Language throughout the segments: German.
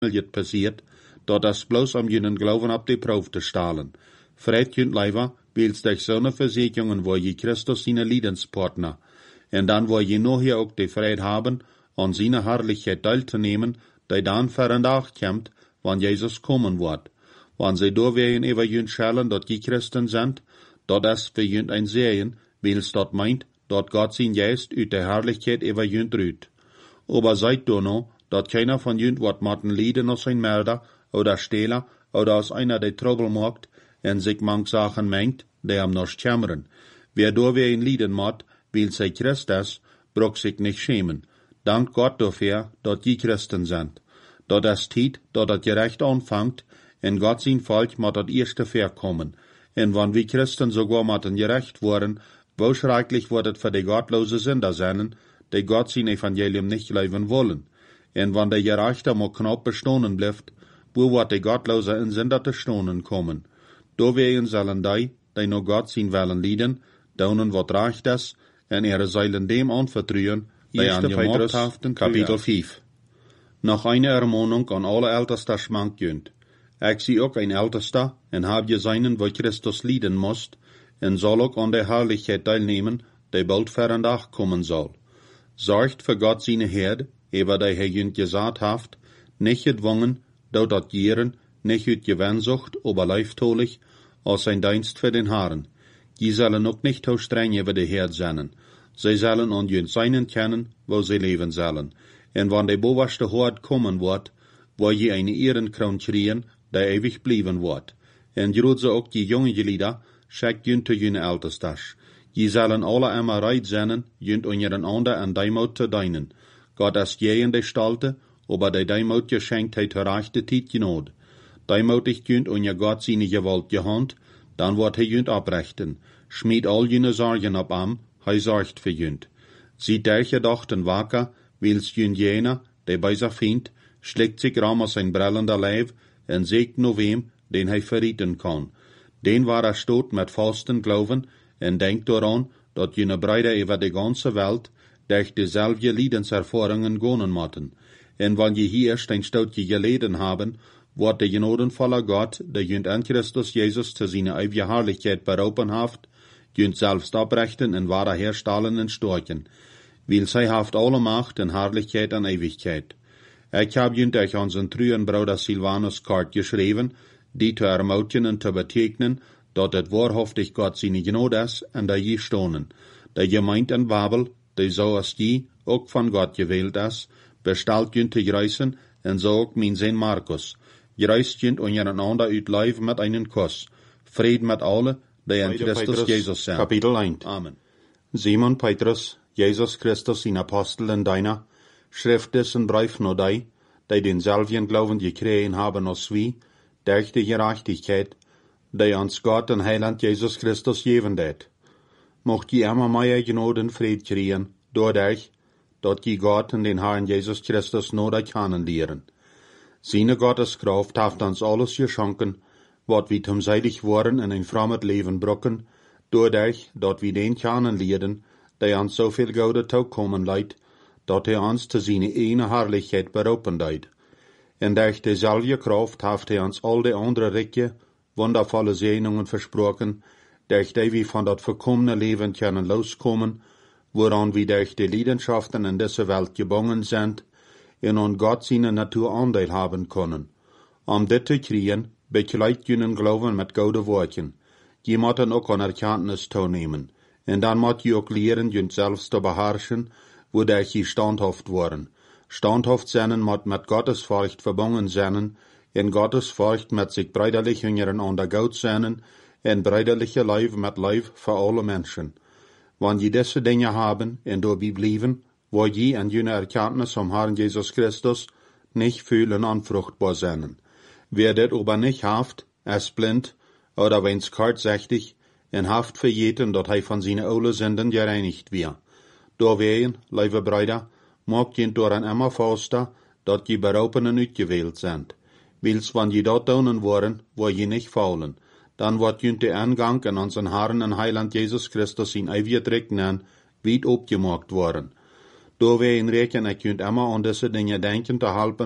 het passiert, dat das bloß am jenen Glauben ab die Proef te stalen. Fred jünt leiver, wils durch so eine Versicherungen, wo je Christus seine Liedenspartner. En dan wo je noch hier auch die Freiheit haben, an seine Herrlichkeit teilzunehmen, die dann verandacht kommt, wann Jesus kommen wird. Wann sie da werden über jünt schellen, dat je Christen sind, dat es für jünt ein Sehen, wils dat meint, dat Gott sein Geist uit der Herrlichkeit über jünt rüht. Aber seid da noch, dat keiner von jünt wat matten lieden aus ein Mörder, oder Stehler, oder aus einer, der Trouble macht, en sich manch Sachen mengt, die am noch kämmern. Wer da wer in lieden macht, will sei Christus, braucht sich nicht schämen. Dank Gott dafür, dat die Christen sind. Dat es tiet, dat das gerecht anfängt, en Gott sein Volk mat dat erste verkommen. En wann wir Christen sogar matten gerecht worden, wo schrecklich wird es für die gottlose Sünder sein, die Gott sein Evangelium nicht leben wollen. En wann der Gerechte mal knapp bestohnen bleibt, wo wird die Gottlose in Sünder te stohnen kommen. Da werden sollen die nur Gott sein wollen lieden, daunen wat recht ist, en ihre Seilen dem anvertrauen, die an Petrus, Kapitel 5. Noch eine Ermahnung an alle Ältester schmankjönt. Ich sie auch ein Ältester, en hab je seinen, wo Christus lieden muss, en soll auch an der Herrlichkeit teilnehmen, die bald verandach kommen soll. Sorgt für Gott seine Herd, über die jünt gesagt haft, nicht gedwungen, dat jeren, nicht uit Gewensucht, aber leiftolig, als sein Dienst für den Herrn. Die sollen auch nicht so streng über die Herd sein. Sie sollen an jünt seinen kennen, wo sie leben sollen. En wann der boverste Hort kommen wird, wo je eine Ehrenkroon kriegen, der ewig blieben wird. En groet ze ook die jonge Lieder, schickt jünt te jüne Ältestas. Je sollen alle immer reit zijn, jünt unseren ander en Deimut te dienen. Gott ist je in de stalte, aber de Deimut geschenkt hij te rechte tijd genood. Deimotig jünt unser Gott seine Gewalt gehand, dann wird hij jünt abrechten. Schmied all jüne Sorgen ab am, hij sorgt für jünt. Sie der gedachten wacker, wils jünt jener, der bei sich findt, schlägt sich ram aus sein brellender Leib, en seegt no wem, den hij verrieten kann. Den war stot mit fasten Glauben, en denkt daran, dat jene Brüder über die ganze Welt durch dieselbe Liedenserfahrungen gonen motten. En wann je hier ein Stoutje geleden haben, wordt de genodenvolle Gott, der jünt an Christus Jesus zu seiner ewigen Herrlichkeit berufen haft, jünt selbst abrechten en wahrer herstellen en storchen, weil zij haft alle Macht en Herrlichkeit en Ewigkeit. Ich hab jünt euch unseren trüen Bruder Silvanus kort geschrieben, die zu ermutigen und zu betegnen, dat het wahrhaftig Gott seine Gnade ist en da je stonen. Der Gemeinde in Babel, die so als die, auch von Gott gewählt ist, bestellt jünt te greißen, en so auch mein Sohn Markus. Gereist jünt untereinander uit Leib mit einen Kuss. Fried mit alle, die in Christus Jesus sind. Kapitel 1. Amen. Simon Petrus, Jesus Christus, sein Apostel in deiner, schrift diesen Brief nur die denselben Glauben gekriegen haben als wie, durch die Gerechtigkeit, die uns Gott und Heiland Jesus Christus geben wird. Mocht je immer mehr Gnade und Fried kriegen, dadurch, dat je Gott und den Herrn Jesus Christus nur kennenlernen. Seine Gotteskraft hat uns alles geschenken, wat wir tumseitig waren in ein fremdes Leben brücken, dadurch, dat wir den kennenlernen, der uns so viel Gaude kommen leidt, dat uns zu seine eine Herrlichkeit berufen leid. Und durch dieselbe Kraft hat uns all die andere Ricke, wundervolle Segnungen versprochen, durch die wir von dat verkommene Leben können loskommen, woran wir durch die Leidenschaften in dieser Welt gebunden sind, und an Gott seine Natur Anteil haben können. Dit te kriegen, bekleidt jenen Glauben mit gute Worten. Je moeten ook an Erkenntnis toenemen. En dan moet je ook leren jent selbst te beherrschen, wodurch je standhaft worden. Standhaft zijn moet met Gottesfurcht verbunden zijn, en Gottesfurcht met zich brüderlich untereinander gut zijn, en brüderliche Liebe mit Liebe für alle Menschen. Wann je diese Dinge haben, en dabei bleiben, wo je an jene Erkenntnis vom Herrn Jesus Christus nicht fühlen unfruchtbar sein. Wer das aber nicht haft, ist blind, oder wenn's kurzsichtig, en haft verjeten, dat hij von seine alle Sünden gereinigt wird. Daarbij, lieve Brüder, maakt je daran immer faster, dat je Beraubenen uitgewählt sind. Wils wann je dat doen worden, wo je nicht faulen, dann wordt je der Angang in unseren Herrn und Heiland Jesus Christus in ewig Rechten weit opgemaakt worden. Daarbij reken ik je immer an diese Dinge denken te helpen,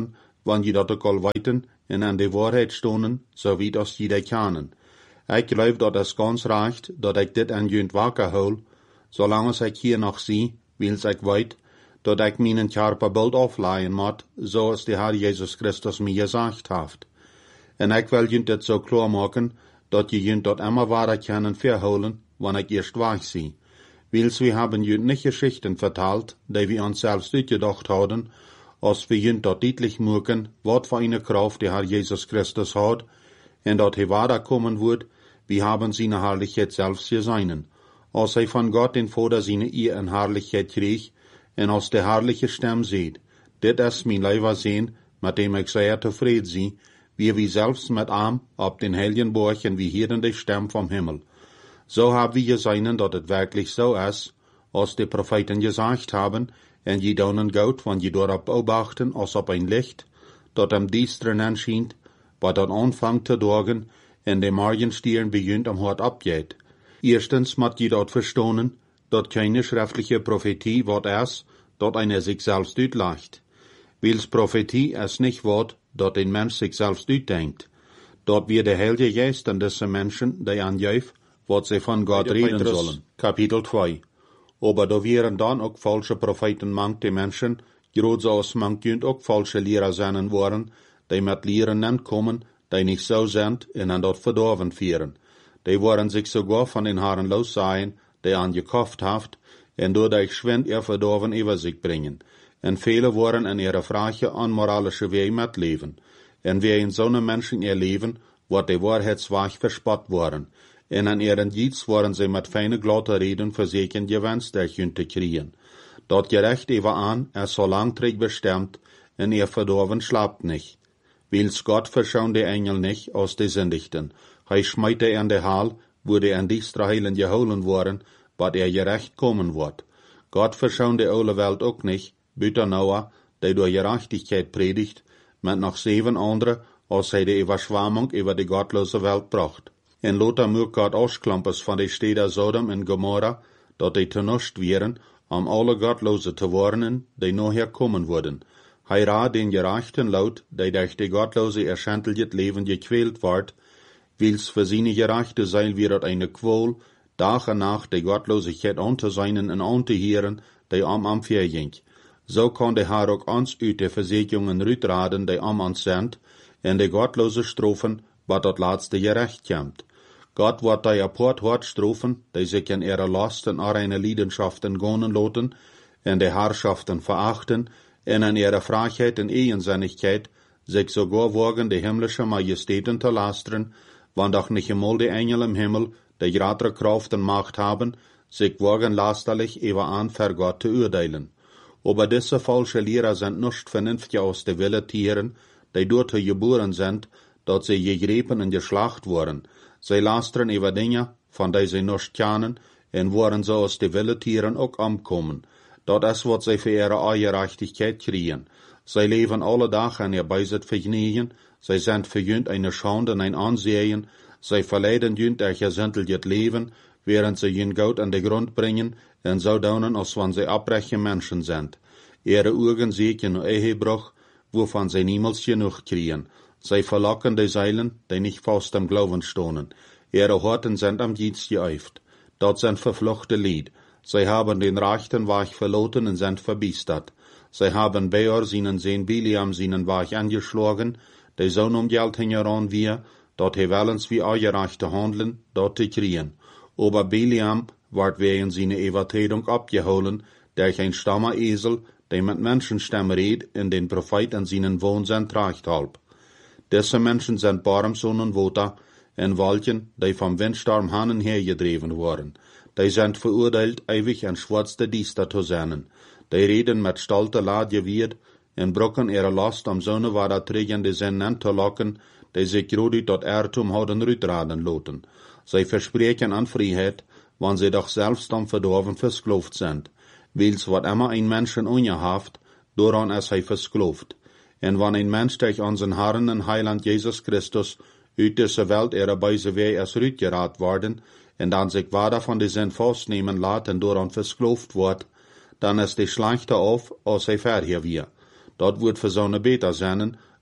wann je dat ook al weten en aan de waarheid stonen, zo wie als je dat kanen. Ik geloof dat es ganz reicht, dat ik dit aan junt wakker hou, zolang als ik hier nog zie, wils ik weet, dat ik mijn Körper bald afleien moet, zoals de Herr Jesus Christus mir gesagt heeft. En ik wil junt dit zo klar maken, dat je junt dat immer wahrer kunnen verholen, wanneer ik eerst weg zie. Wils we hebben junt niet Geschichten verteld, die we ons selbst uitgedacht hadden, als we junt dat deutlich maken, wat voor eine Kraft de Herr Jesus Christus hat, en dat hij wahrer kommen wordt, we hebben zijn Herrlichkeit selbst gesehen. Als hij van Gott den Vater zijn eer en Herrlichkeit kreeg, en als de herrliche stem ziet, dit is mijn leiver zin, met dem ik zeer tevreden zie, wie selbst met hem op den heiligen Berg en wie hieren de stem vom Himmel. So haben wir gesehen, dat het wirklich so ist, als de Propheten gesagt haben, en je daunen goud, wann je daarop beobachten, als op een licht, dat am diesteren aanschijnt, wat dat aanvangt te dorgen, en de morgenstieren begint am hart abgeht. Erstens moet je dat verstonen, dat keine schriftliche Prophetie wat is, dat einer sich selbst uitlegt. Wils Prophetie is nicht wat, dat een mens sich selbst uitdenkt. Dat wir de Heilige Geist an diese Menschen, die angeeft, wat sie von Gott reden sollen. Kapitel 2. Aber da wären dann auch falsche Propheten manche Menschen, gerade so als manche auch falsche Lehrer sein worden, die mit Lehren ankommen, die nicht so sind, und an dort verdorven führen. Die waren sich sogar von den Haaren los sein, die angekauft haft, und dadurch schwind ihr verdorven über sich bringen. Und viele waren in ihrer freie, unmoralische Wege mitleben. Und wer in so einem Menschen ihr Leben, wird die Wahrheitsweg verspott worden. En an ihren Dietz waren sie mit feine glatte Reden verseken gewünscht, te kriegen. Dat gerecht even an, so langträg bestimmt, en ihr verdorven schlapt nicht. Wils Gott verschauen die Engel nicht aus de Sündichten. Hij schmeite in de Hal, wo die an diestre Heilen geholen worden, wat gerecht kommen wird. Gott verschauen die alle Welt ook nicht, büter Noah, der durch Gerechtigkeit predigt, mit noch 7 andere, als hij de Überschwemmung über die gottlose Welt bracht. En Lothar moet Gott ausklampers van de steden Sodom en Gomorra, dat die tenust wären, alle Gottlose te warnen, die nachher kommen würden. Hij raad den Gerechten laut, die durch die Gottlose erschändelt Leben gequält ward, wils für seine Gerechte sein wird eine Qual, Tag und Nacht die Gottlosigkeit anzuseinen en anzuhören, die am verging. So kann der Herr auch uns uit de Versicherungen rütraden, die uns sind, en de Gottlose strofen, wat dat laatste gerecht komt. Gott wird die apart hart strofen, die sich in ihre Last und reine Leidenschaften gonnen lassen, en de Herrschaften verachten, en in ihrer Freiheit und Ehensinnigkeit sich sogar wagen, die himmlische Majestäten zu lastern, wann doch nicht einmal die Engel im Himmel, die größere Kraft und Macht haben, sich wagen lasterlich über an für Gott zu urteilen. Aber diese falsche Lehrer sind nicht vernünftig aus der Wille Tieren, die dort geboren sind, dat sie gegrepen und geschlacht worden. Sie lastern über Dinge, von die sie nicht kennen, en waren so aus de Wille Tieren auch umkommen. Dat is wat sie für ihre Ungerechtigkeit kriegen. Sie leben alle Tag an ihr Beisit vergnügen, sie sind für jünd eine Schande und ein Ansehen, sie verleiden jünd durch ihr sündliches Leben, während sie jünd Gott an den Grund bringen, en so daunen, als wenn sie abbrechen Menschen sind. Ihre Augen sehen nur Ehebruch, wovon sie niemals genug kriegen. Sie verlocken die Seilen, die nicht fast am Glauben stohnen. Ihre Horten sind am Dienst geäuft. Dort sind verfluchte Lied. Sie haben den rechten Weg verloren und sind verbiestert. Sie haben Beor seinen Sohn Biliam seinen Weg angeschlagen, die so um Geld hingeran wir, dort he wellens wie Ungerechte handeln, dort zu kriegen. Aber Biliam ward wegen seiner Übertretung abgeholen, durch ein stammer Esel, der mit Menschenstämme redet, in den Propheten seinen Wohnsinn tragt halb. Diese Menschen sind Barmsonnen Wota, en Walchen, die vom Windsturm hanen hergedreven worden. Die sind verurteilt, ewig en schwarze Diester zu sein. Die reden mit stolte Ladgewiert, en brocken ihre Last am Sonne war trägende Sinnen zu locken, die sich gerade dort Irrtum haben rütraden loten. Sie versprechen an Freiheit, wann sie doch selbst am Verdorben versklavt sind. Wils wat immer ein Menschen ungehaft, daran ist er versklavt. En wann ein Mensch durch unseren Herrn und Heiland Jesus Christus uit dieser Welt ihre Beise Weh ist rütgerat worden, en dann sich weiter von die Sinn festnehmen lässt und daran versklavt wird, dann ist die schlechter auf, als er vorher wir. Dort wird für so eine Beter sein,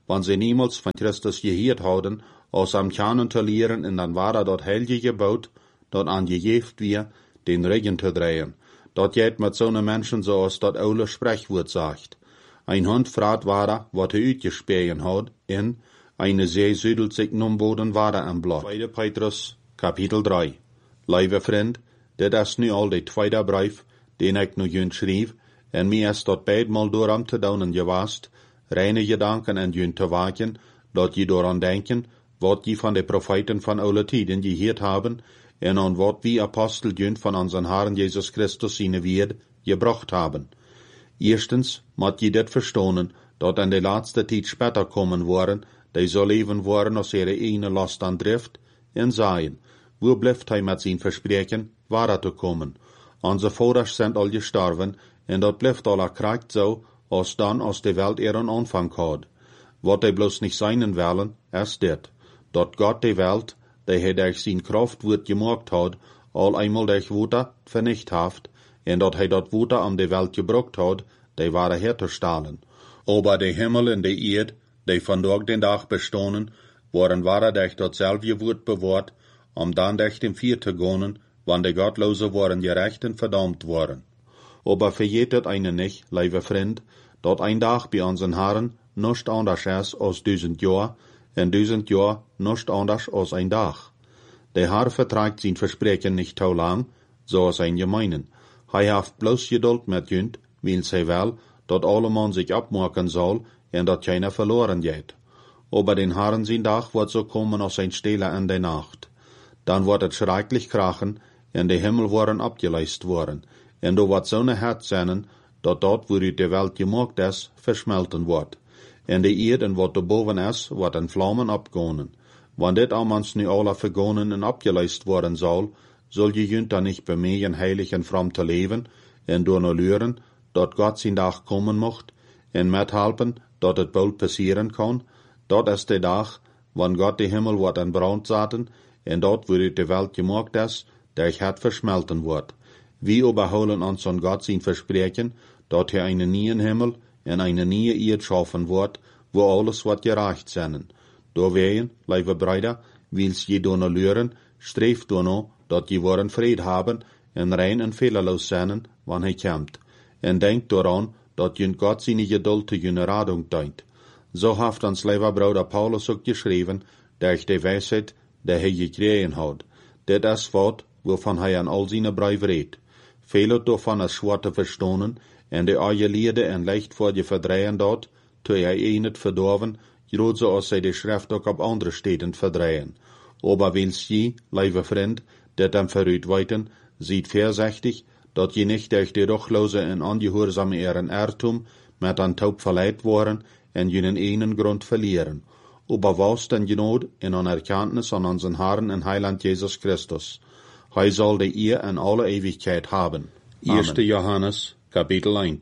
wann sie niemals von Christus gehört hadden, aus am Kanon te leren, en dan war dort heilige Gebot, dort angejeft wir, den Regen te drehen. Dort jet mit so ne Menschen so als dat oude Sprechwort sagt. Ein Hund fragt war wat uitgespähen had, en eine See südelt sich nun Boden war am Blatt. 2. Petrus, Kapitel 3. Lieve vriend, dit is nu al de tweede brief, den ik nu junt schreef, en mij is dat beidmaal door am te doen gewaast, reine gedanken en junt te waken, dat je door aan denken, wat je van de profeten van oude tijden gehoord hebben, en aan wat wie apostel junt van onze Herrn Jezus Christus zijn Word gebracht hebben. Eerstens moet je dit verstonen, dat in de laatste tijd später komen worden, die zo leven worden als ihre ene last aan drift, en zeggen, wo blijft hij met zijn verspreken, waar te komen? Onze vaders zijn al gestorven, en dat blijft al kracht zo, als dan als de Welt ihren Anfang had. Wat hij bloos niet zijn willen, is dit, dat God de Welt, die hij durch zijn krachtwoord gemaakt had, al eenmaal durch Water vernicht heeft, en dat hij dat Water aan de Welt gebracht had, die waren herzustellen. Aber de Himmel en de Erd, die vandaag den Dag bestonen, waren durch datzelfde Woord bewaard, dan durch den Vier te gaan, wann de Gottlose waren gerecht en verdammt waren. Aber vergetet eine nicht, lieve vriend, dat ein Dag bij onze Herren nicht anders is als 1000 jaar, en 1000 jaar nicht anders als ein Dag. Der Herr verträgt zijn verspreken nicht zu lang, zoals ein gemeinen. Hij heeft bloos geduld met junt, wils hij wel, dat alle man zich opmaken zal, en dat keiner verloren geht. Aber den Herren zijn Dag wordt zo komen als een stille in de Nacht. Dan wordt het schrecklich krachen, en de Himmel worden abgeleist worden, en do wordt zo'n hart zijn, dat dat waaruit de Welt gemaakt is, versmelten wordt. En de Erd en wat erboven is, wordt in vlammen opgonen. Wanneer dit allemaal nu alle vergonen en abgeleist worden zal je junt dan niet bemeen heilig en fromm te leven, en door nou leren, dat God zijn dag komen mocht, en methelpen, dat het bald passieren kan. Dat is de dag, wanneer God de Himmel wordt in brand zetten, en dat waaruit de Welt gemaakt is, durch het versmelten wordt. Wie überholen ons an God zijn verspreken, dat hij een nieuwe Himmel en een nieuwe Erd schaffen wordt, wo alles wat gerecht zijn. Doorwegen, lieve bruider, wils je door leren, streeft door dat je worden vrede hebben en rein en fehlerloos zijn, wanneer hij komt. En denk daaraan, dat je God zijn geduld te je radung dient. Zo heeft ons lieve bruider Paulus ook geschreven, durch de wijsheid die hij gekregen had. Dit is wat, waarvan hij aan al zijn brieven redt. Vele daarvan is schwer te verstonen, en de aangeleerde en leicht voor je verdrijven dat, terwijl hij het verdorven, groot zoals zij de schrift ook op andere steden verdrijven. Aber wils je, lieve vriend, dit hem vooruit weten, ziet voorzichtig, dat je niet durch de ruchloze en ongehoorzame ihren Irrtum met een taub verleid worden en je een enen grond verlieren. Aber was denn genood in een erkenntnis aan onze Herrn en Heiland Jezus Christus. Hij zal de eer in alle Ewigkeit haben. 1. Johannes, Kapitel 1.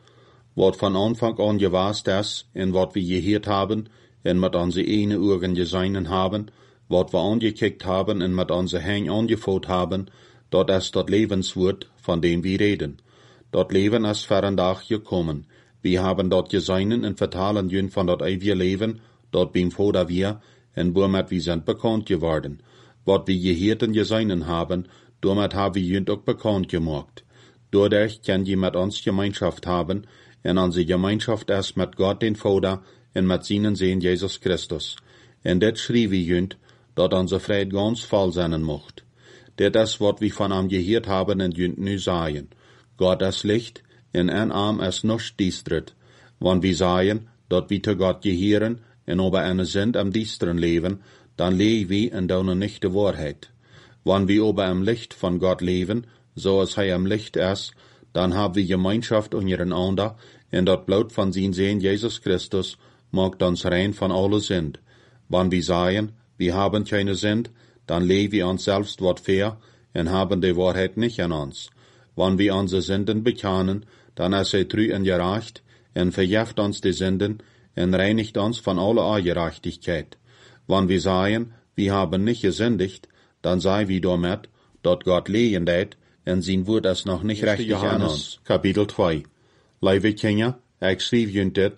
Wat van Anfang an gewaast is, en wat we gehoord hebben, en met onze ene Augen gesehen haben, wat we angekickt haben en met onze Hand angevoelt hebben, dat is dat Lebenswoord, van dem we reden. Dat Leben is vandaag gekommen. We hebben dat gesehen en vertalen jun van dat eeuwige Leben, dat beim Vader wir, en womit we zijn bekend geworden. Wat we gehoord en gesehen haben, damit haben wir jünt ook bekannt gemacht. Dadurch kann je mit uns Gemeinschaft haben, en onze Gemeinschaft ist mit Gott den Vater en mit seinen Sohn Jesus Christus. En dit schrie we jünt, dat onze vrijheid ganz voll sein mocht. Dit is wat we van hem gehoord haben en jünt nu sagen. Gott ist Licht, en in hem is nichts diestret. Wann we sagen, dat we te Gott gehören, en aber eine sind am diesteren leven, dann leben wir in deiner nicht die Wahrheit. Wann wir aber im Licht von Gott leben, so als hij im Licht ist, dann haben wir Gemeinschaft untereinander, en dat Blut von sein Sohn Jesus Christus macht uns rein von alle Sünd. Wann wir sagen, wir haben keine Sünd, dann leben wir uns selbst wat fair, en haben die Wahrheit nicht in uns. Wann wir unsere Sünden bekennen, dann ist er treu und gerecht, en vergift uns die Sünden, en reinigt uns von aller Ungerechtigkeit. Wann wir sagen, wir haben nicht gesündigt, dann sei wir damit, dat Gott lehen deed, en zijn woord is nog niet richtig aan ons. Kapitel 2. Lieve Kinder, ik schreef junt dit,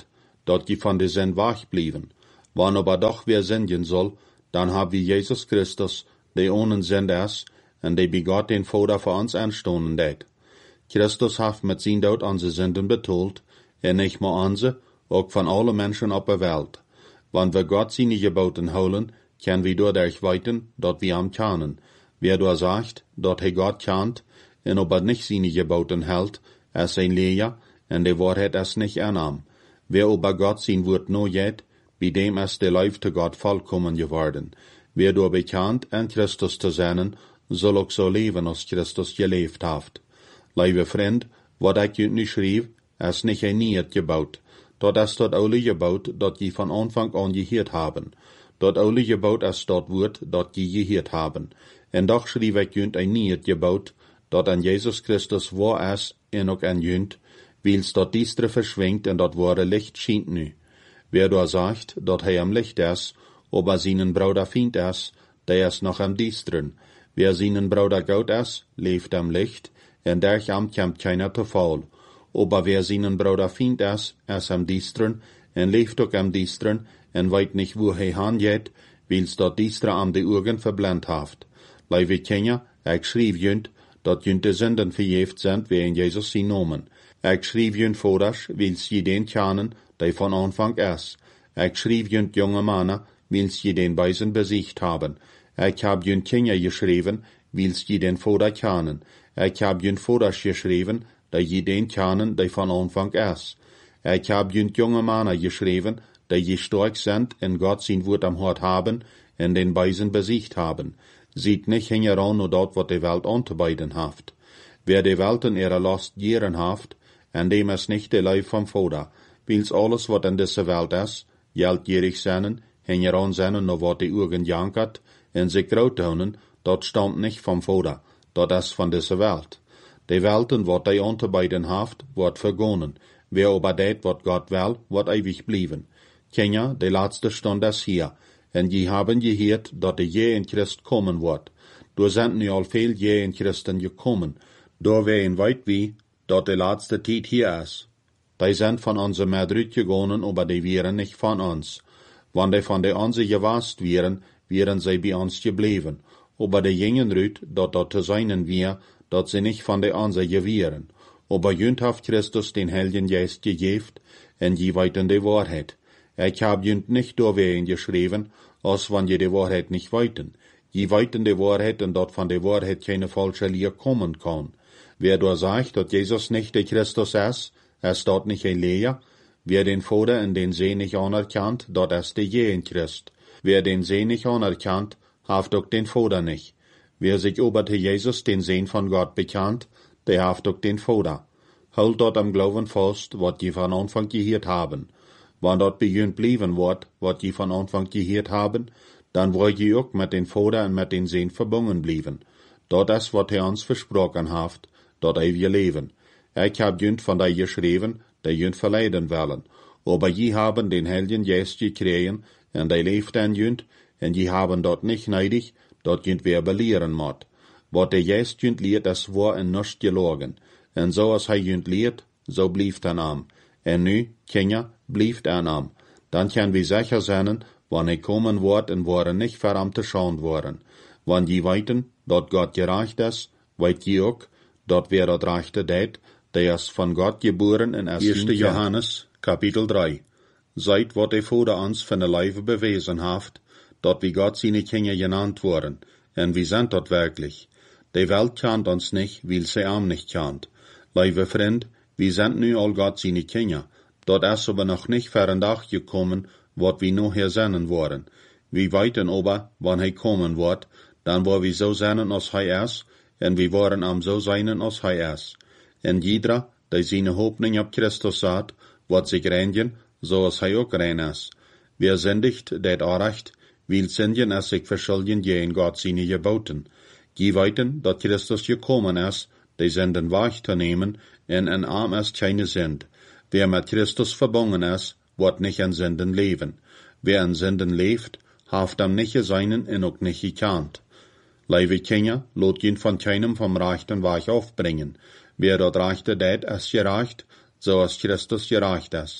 dort je von de Sinn wach blieben. Wann aber doch wer senden soll, dann hab wir Jesus Christus, der ohne Sinn ist, en der bei Gott den Vater für uns anstonden det. Christus hat mit zijn dood onze Sünden betoeld, en nicht nur onze, auch von allen Menschen op der Welt. Wann wir Gott seine Geboten holen, können wir dadurch weiten, dort wir am kennen. Wer da sagt, dort he Gott kennt, en ob nicht seine Geboten hält, es ein Leer, en die Wahrheit es nicht annahm. Wer aber Gott sein Wort no jet, bei dem es der Lauf zu Gott vollkommen geworden. Wer da bekannt, an Christus zu sein, soll auch so leben, als Christus gelebt haft. Liebe Freund, wat ik je nu schreef, is nicht ein nieuw Gebot. Dat is dat oude Gebot, dat je van Anfang an gehoord haben. Dat oude Gebot is dat woord, dat je gehoord haben. En doch schreef ik je ein nieuw Gebot, dat an Jesus Christus waar is, en ook an junt, wils dat diestre verschwingt en dat wahre Licht schient nu. Wer da sagt, dat hij am Licht is, aber seinen Bruder Feind is, der is noch am diestren. Wer seinen Bruder Gott is, leeft am Licht, en dercham kommt keiner te Fall. Aber wer seinen Bruder Feind is am diestren, en leeft ook am diestren, en weet nicht wo hij hanjet, wils dat diestre am de Augen verblendt haft. Lieve Kinder, ik schreef junt, dat junt de Sünden vergeeft sind, wie in Jesus sie nomen. Ik schreef junt vooras, wils je den kennen, die von Anfang is. Ik schreef junt junge Männer, wils je den Weisen besiegt haben. Ik hab junt Kinder geschrieben, wils je den Vater kennen. Ik hab junt vooras geschrieben, die je den kennen, die von Anfang is. Ik hab junt junge Männer geschrieben, die je stark sind, en Gott sein Wort am Hort haben, en den Weisen besiegt haben. Sieht nicht hingeran nur dort, wat die Welt anzubeiden haft. Wer die Welt in ihrer Last gieren haft, en dem is nicht der Leib vom Vater, wils alles, wat in dieser Welt is, geldgierig zijn, hingeran zijn, nur wat die Augen jankert, en sich groot houden, dat stammt nicht vom Vater, dat is von dieser Welt. Die Welten, wat die anzubeiden haft, wordt vergonnen. Wer aber det, wat Gott will, wordt ewig blieben. Kinder, die letzte Stunde is hier, en je haben gehört, dat de je in Christ kommen wordt. Du sind nu al veel je in Christen gekommen. Da ween weit wie, dat de laatste tijd hier is. Die sind von onze Madrid gegangen, aber die wären nicht von uns. Wann die von de onze gewast wären sie bei uns gebleven. Aber die gingen rüt, dat zu seinen wir, dat sie nicht von de onze gewähren. Aber jünt haft Christus den Heiligen Geist gegeft, en je weiten de Wahrheit. Ich hab jünt nicht da wehen geschrieben, als wann je de Wahrheit nicht weiten. Je weiten de Wahrheit und dort von de Wahrheit keine falsche Lehre kommen kann. Wer da sagt, dass Jesus nicht der Christus ist dort nicht ein Lehrer. Wer den Vater in den See nicht anerkannt, dort ist der je in Christ. Wer den See nicht anerkannt, haft auch den Vater nicht. Wer sich ober zu Jesus, den Sohn von Gott, bekannt, der haft auch den Vater. Halt dort am Glauben fest, wat je von Anfang gehört haben. Wann dort beginnt blieben wird, wat je von Anfang gehört haben, dann wollt je auch mit den Vater und mit den Sohn verbunden blieben. Dort ist, wat er uns versprochen haft, dort ewige Leben. Ich hab jünt von da geschrieben, die jünt verleiden wollen. Aber je haben den Heiligen Geist gekriegen, und die lebt an jünt, und je haben dort nicht neidig, dort jünt wer belehren mod. Wat der Geist jünt lehrt, das war in nichts gelogen. Und so als hij jünt lehrt, so blieft er am. En nu, Kinder, blieft er am. Dann können wir sicher sein, wann er kommen wird und waren nicht verdammt schauen worden. Wann je weiten, dort Gott gereicht ist, weit je auch, dort wer dort reichte det, der ist von Gott geboren in 1. Johannes, Kapitel 3. Seit wat der Vater uns von der Leibe bewiesen haft, dort wie Gott seine Kinder genannt wurden, und wir sind dort wirklich. Die Welt kennt uns nicht, weil sie am nicht kennt. Liebe Freund, wir sind nu all Gott seine Kinder. Dort ist aber noch nicht fern Tag gekommen, wat wir nachher sein wollen. Wir weiten aber, wann er kommen wird, dann wo wir so sein als er ist, und wir wollen am so sein als er ist. Und jeder, der seine Hoffnung auf Christus hat, wird sich reinigen, so als er auch rein ist. Wer sündigt, det Recht, will sündigen, als sich verschuldigen, je in Gott seine Geboten. Je weiten, dat Christus gekommen ist, die Sünden wahrzunehmen, und ein Arm ist keine Sünd. Wer mit Christus verbunden ist, wird nicht in Sünden leben. Wer in Sünden lebt, haft am nicht seinen und auch nicht gekannt. Liebe Kinder, lot ihn von keinem vom rechten Weg aufbringen. Wer dort reichte, det ist gereicht, so ist Christus gereicht ist.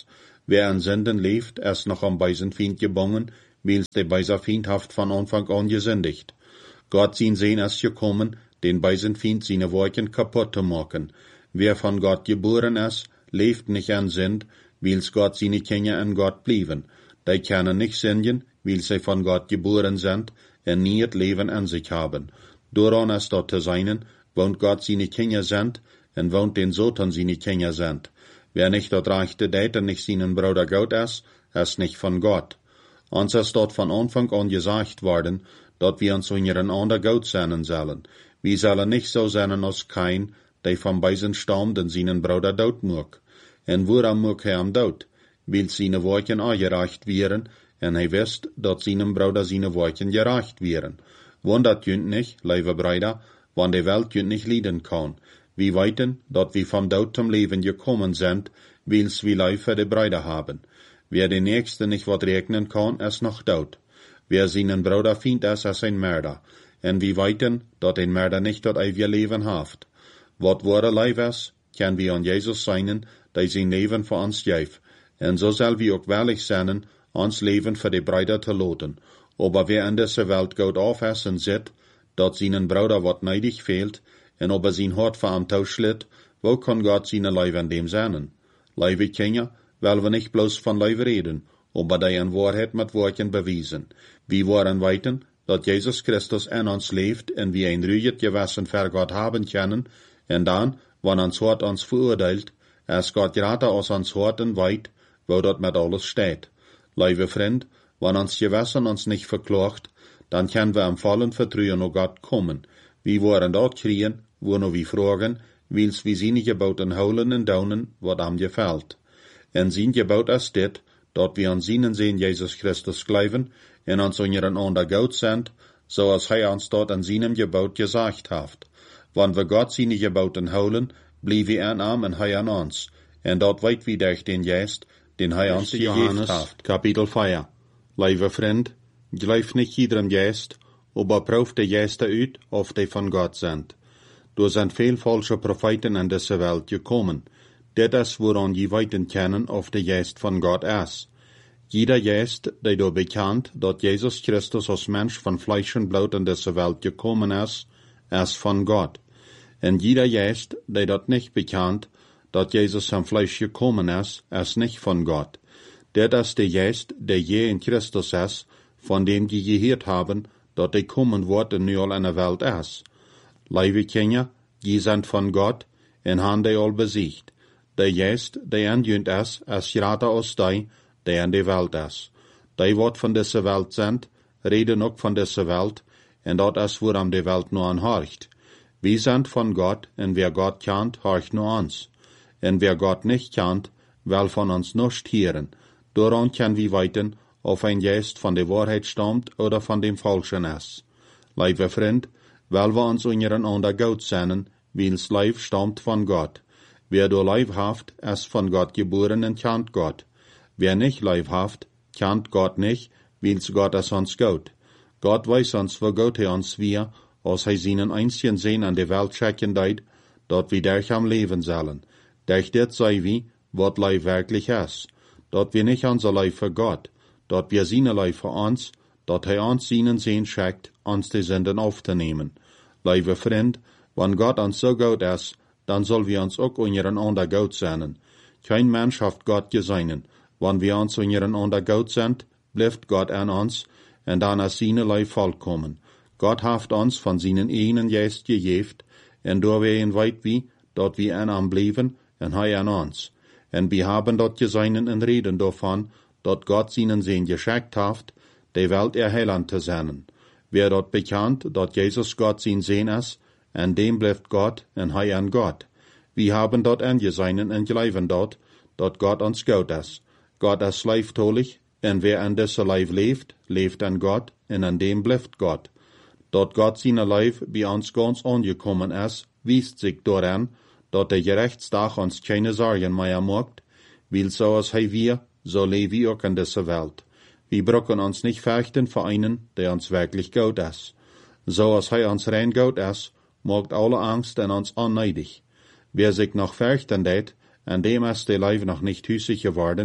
Wer an Sünden leeft, ist noch am Beisenfeind gebongen, wils der Beiserfeind haft von Anfang an gesündigt. Gott sein Sehen ist gekommen, den Beisenfeind seine Worten kaputt zu machen. Wer von Gott geboren ist, leeft nicht an Sünd, wils Gott seine Kinder an Gott blieben. Die können nicht sündigen, wils sie von Gott geboren sind, und nie das Leben an sich haben. Daran ist dort zu sein, wohnt Gott seine Kinder sind, und wohnt den Satan seine Kinder sind. Wer nicht dort rechte Date nicht seinen Bruder Gott ist nicht von Gott. Uns ist dort von Anfang an gesagt worden, dass wir uns untereinander Gott sein sollen. Wir sollen nicht so sein als kein, der von beisen stammt und seinen Bruder dort mag. Und woran mag er am dort? Weil seine Worten angereicht wären, und er wisst, dass seinem Bruder seine Worten gereicht wären. Wann dat jünt nicht, liebe Brüder, wann die Welt jünt nicht leiden kann. Wir weiten, dass wir vom Tod zum Leben gekommen sind, weil's wir Leib für die Brüder haben. Wer den Nächsten nicht wat regnen kann, ist noch tot. Wer seinen Bruder findet, ist ein Mörder. Und wir weiten, dass ein Mörder nicht das ewige Leben haft. Wat wahre Leib ist, kann wir an Jesus sein, der sein Leben für uns gibt. Und so soll wir auch willig sein, uns Leben für die Brüder zu loten. Aber wer in dieser Welt Gott aufessen sieht, dass seinen Bruder wat neidig fehlt, und ob sein Hart für am Tausch schlitt, wo kann Gott seine Leib an dem sein? Liebe Kinder, weil wir nicht bloß von Leib reden, aber die in Wahrheit mit Worten bewiesen. Wir wollen weiten, dass Jesus Christus in uns lebt und wir ein ruhiges Gewissen für Gott haben können, und dann, wenn uns Hart uns verurteilt, ist Gott gerade aus uns Harten weit, wo dort mit alles steht. Liebe Freund, wenn uns Gewissen uns nicht verklagt, dann können wir am vollen Vertrauen auf Gott kommen. Wir wollen dort kriegen, wo nur wir fragen, wils wir seine Geboten holen und daunen, was am gefällt. Und sein Gebot ist dit, dort wir an seinen Sehen Jesus Christus glauben, und uns untereinander Gott sind, so als er uns dort an seinem Gebot gesagt hat. Wenn wir Gott seine Geboten holen, blieb wir an ihm und er an uns. Und dort weit wie durch den Geist, den er uns gegeben hat. Kapitel 4. Liebe Freund, glaub nicht jedem Geist, aber prüft die Geister uit, ob die von Gott sind. Da sind viel falsche Propheten in diese Welt gekommen. Das ist, woran je weiten kennen, ob der Geist von Gott ist. Jeder Geist, der da bekannt, dass Jesus Christus als Mensch von Fleisch und Blut in diese Welt gekommen ist von Gott. Und jeder Geist, der dort nicht bekannt, dass Jesus am Fleisch gekommen ist nicht von Gott. Das ist der Geist, der je in Christus ist, von dem die gehört haben, dass der kommen wird und nur in der Welt ist. Liebe Kinder, die sind von Gott und haben die all besiegt. Der Geist, der anjünt ist gerade aus der in der Welt ist. Die, wat von dieser Welt sind, reden auch von dieser Welt, und dort ist, woran die Welt nur anhorcht. Wir sind von Gott, und wer Gott kennt, horcht nur uns. Und wer Gott nicht kennt, will von uns nicht hören. Daran können wir weiten, ob ein Geist von der Wahrheit stammt oder von dem Falschen ist. Liebe Freund, weil wir uns untereinander Gott sein, weil's Leib stammt von Gott. Wer du Leib haft, ist von Gott geboren und kennt Gott. Wer nicht Leib haft, kennt Gott nicht, weil's Gott ist uns Gott. Gott weiß uns, wo Gott uns wir, als er seinen einzigen Sehen an der Welt schicken deit, dort wir durch am Leben sollen. Durch das sei wie, wat Leib wirklich ist. Dort wir nicht unser Leib für Gott, dort wir seine Leib für uns, dort er uns seinen Sehen schickt, uns die Sünden aufzunehmen. Liebe Freund, wenn Gott uns so gut ist, dann soll wir uns auch untereinander gut sein. Kein Mensch hat Gott geseinen. Wenn wir uns untereinander gut sind, bleibt Gott an uns, und dann ist seine Leib vollkommen. Gott hat uns von seinen eigenen Geist gegeben, und da wir ihn weit wie, dort wir an ihm blieben, und er an uns. Und wir haben dort geseinen und reden davon, dort Gott seinen Sehen geschickt hat, die Welt erhellen zu sein. Wer dort bekannt, dort Jesus Gott sein Sehen ist, an dem bleibt Gott, und er an Gott. Wir haben dort angeseinen und glauben dort Gott uns Gott ist. Gott ist leibtolich, und wer an dieser Leib lebt an Gott, und an dem bleibt Gott. Dort Gott seine Leib bei uns ganz angekommen ist, wiest sich daran, dass der Gerichtstag uns keine Sorgen mehr macht, weil so als wir, so leben wir auch in dieser Welt. Wir brauchen uns nicht fürchten vor einen, der uns wirklich gut ist. So als uns rein gut ist, macht alle Angst an uns unneidig. Wer sich noch fürchten tät, an dem ist der Leib noch nicht hüssig geworden,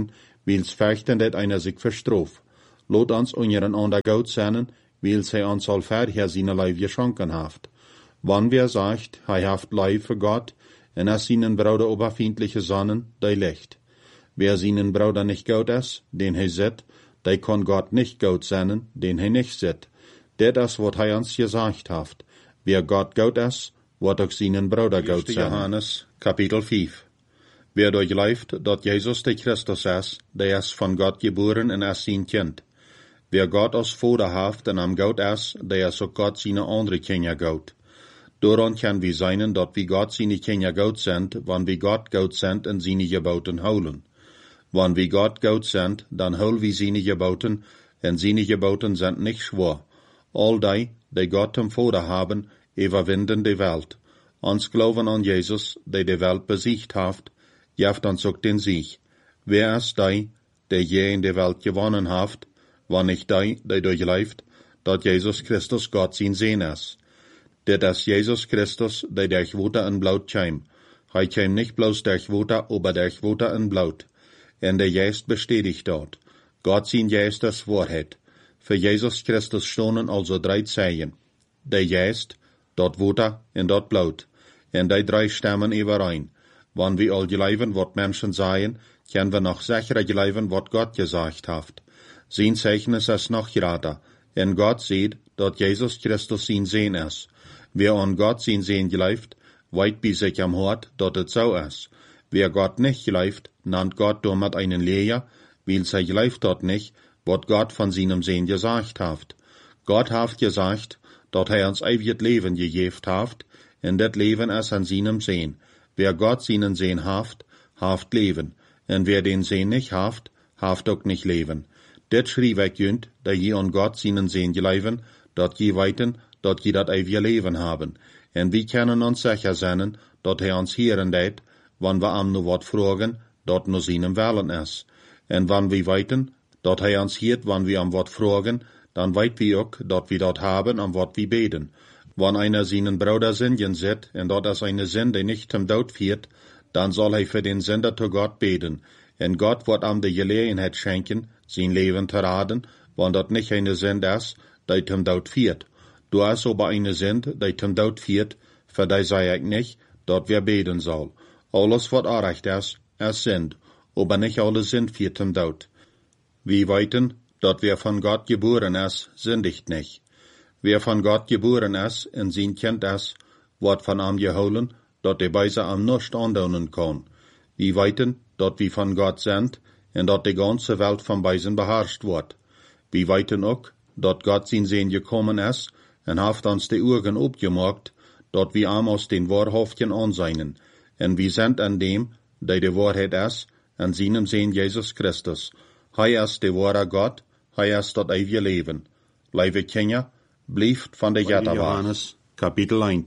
wils fechten dat einer sich verstrof. Lot ons unseren ander goud zijn, wils hij ons al verher seine Leib geschonken haft. Wann wer sagt, hij haft Leib für Gott, en as seinen Bruder oberfindliche Sonnen, die lecht. Wer seinen Bruder nicht goud is, den hij zet, die kon Gott nicht goud zijn, den hij nicht zet. Dat is wat hij ons gesagt haft. Wer Gott goud is, wordt ook seinen Bruder goud zijn. Johannes, Kapitel 5. Wer durchläuft, dat Jesus der Christus is, der is von Gott geboren en is sein Kind. Wer Gott als Vater haft en am goud is, der is ook Gott seine andere Kinder goud. Daarom kan we zijn dat we Gott seine Kinder goud sind, wann we Gott goud sind en seine Geboten houden. Wann we Gott goud sind, dan houden we seine Geboten, en seine Geboten sind nicht schwer. All die Gott zum Vater haben, überwinden die Welt. Ons glauben an Jesus, der die Welt besiegt haft, jaft ons ook den Sieg. Wer ist der je in der Welt gewonnen haft, wann nicht der durchläuft, dat Jesus Christus Gott sein Sehn ist. Dit is Jesus Christus, der durch Water en Blut käm. Hij käm nicht bloß durch Water, aber durch Water en Blut. En der Geist bestätigt dort. Gott sein Geist ist Wahrheit. Für Jesus Christus stonden also 3 Zeichen. Der Geist, dort Water en dort Blut. En die 3 stemmen überein. Wann wir all geleiven, wat Menschen sagen, können wir noch sicherer geleiven, wat Gott gesagt haft. Sein Zeichen ist es noch gerader. En Gott sieht, dat Jesus Christus sein Sehn ist. Wer an Gott sein Sehn geleift, weit bei sich am Hort, dat het so ist. Wer Gott nicht geleift, nannt Gott damit einen Lehrer, weil sie geleift dort nicht, wat Gott von seinem Sehn gesagt haft. Gott haft gesagt, dat hij uns ewiges Leben gegeben haft, en dat Leben ist an seinem Sehn. Wer Gott seinen Sehn haft Leben, en wer den Sehn nicht haft ook nicht Leben. Dit schrieb ik jünt, da je an Gott seinen Sehn geleiven, dat je weiten, dat je dat ewige Leben haben. En wie können uns sicher sein, dat hij ons hören deed, wann wir am nu wat fragen, dat nu seinem Willen is. En wann wir weiten, dat hij ons hiert, wann wir am wat fragen, dan weit wir ook, dat wir dat haben, am wat wir beten. Wann einer seinen Bruder sündigen sieht, en dat is eine Sünde nicht zum Tod führt, dann soll hij für den Sünder zu Gott beten. En Gott wird am de Gelegenheit schenken, sein Leben zu raden, wann dat nicht eine Sünde ist, die zum Tod führt. Du hast aber eine Sünde, die zum Tod führt, für die sei ich nicht, dat wer beten soll. Alles, was recht ist Sünde, aber nicht alles sind führt zum Tod. Wir weiten, dat wer von Gott geboren ist, sündigt nicht. Wer von Gott geboren ist en sein Kind ist, wird von ihm geholen, dat de Beise am nicht andonen kann. Wir weiten, dat wir von Gott sind, en dat die ganze Welt von Beisen beherrscht wird. Wir weiten auch, dat Gott sein Sehn gekommen ist, en haft uns die Augen opgemacht, dat wir am aus den Wahrhaften anseinen. En wir sind an dem, der die Wahrheit ist, an seinem Sehn Jesus Christus. Hij ist der wahre Gott, hij ist dat ewige Leben. Lieve Kinder, blijft van de Johannes, Kapitel 1.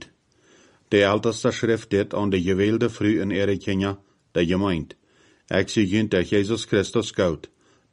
De älteste Schrift dit an de gewählte Früh in ihre Kinder, der gemeint. Ik zie junt der Jesus Christus goud.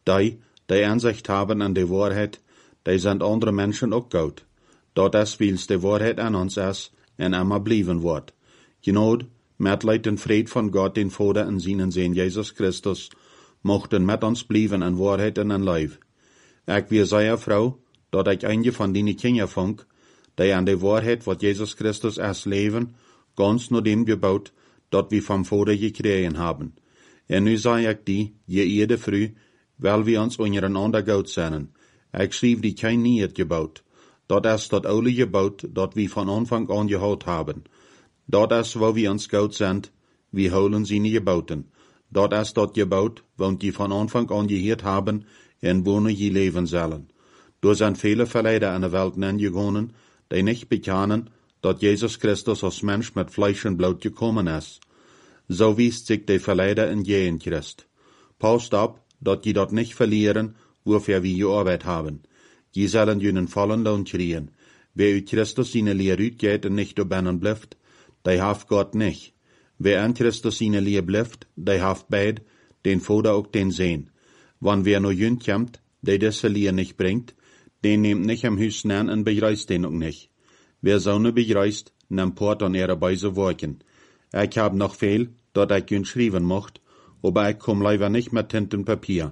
Die Ansicht haben an de Wahrheit, die sind andere Menschen ook goud. Dat is wils de Wahrheit an uns is, en immer blijven wordt. Genood, Mitleid en Fried von Gott den Vater en seinen Sehn Jesus Christus, mochten met ons blijven in Wahrheit en in Leib. Ik wie zeer Frau, dat ik een van die Kinder vond, die an de Wahrheit, wat Jesus Christus is leven, ganz nur dem gebaut, dat wir vom Vater gekregen haben. En nu zei ik die, je eerde früh, weil wir uns untereinander goud zijn. Ik schreef die kein niet gebaut. Dat is dat oude gebouwd, dat we van Anfang an gehouden haben. Dat is wo wir uns goud sind, wir holen sie nie gebauten. Dat is dat gebouwd, wo die von Anfang an geheerd haben, en wonen je leven zullen. Door zijn viele Verleider in de Welt gegangen, die nicht bekennen, dat Jesus Christus als Mensch mit Fleisch und Blut gekommen ist. So wiest sich der Verleider in jeden Christ. Passt ab, dat je dat nicht verlieren, wofür wir gearbeitet haben. Je sollen jenen vollen Lohn kriegen. Wer uit Christus seine Lehre uitgeht und nicht obennen bleibt, der haft Gott nicht. Wer an Christus seine Lehre bleibt, der haft beid, den Vater auch den Sehn. Wann wer nur jünd kommt, der diese Lehre nicht bringt, den nimmt nicht am Hüs an und begreist den auch nicht. Wer so ne begreist, nimmt Port an ihre Beise worken. Ich hab noch viel, dat ich jünd schreiben mocht, aber ich komm leider nicht mit Tint und Papier.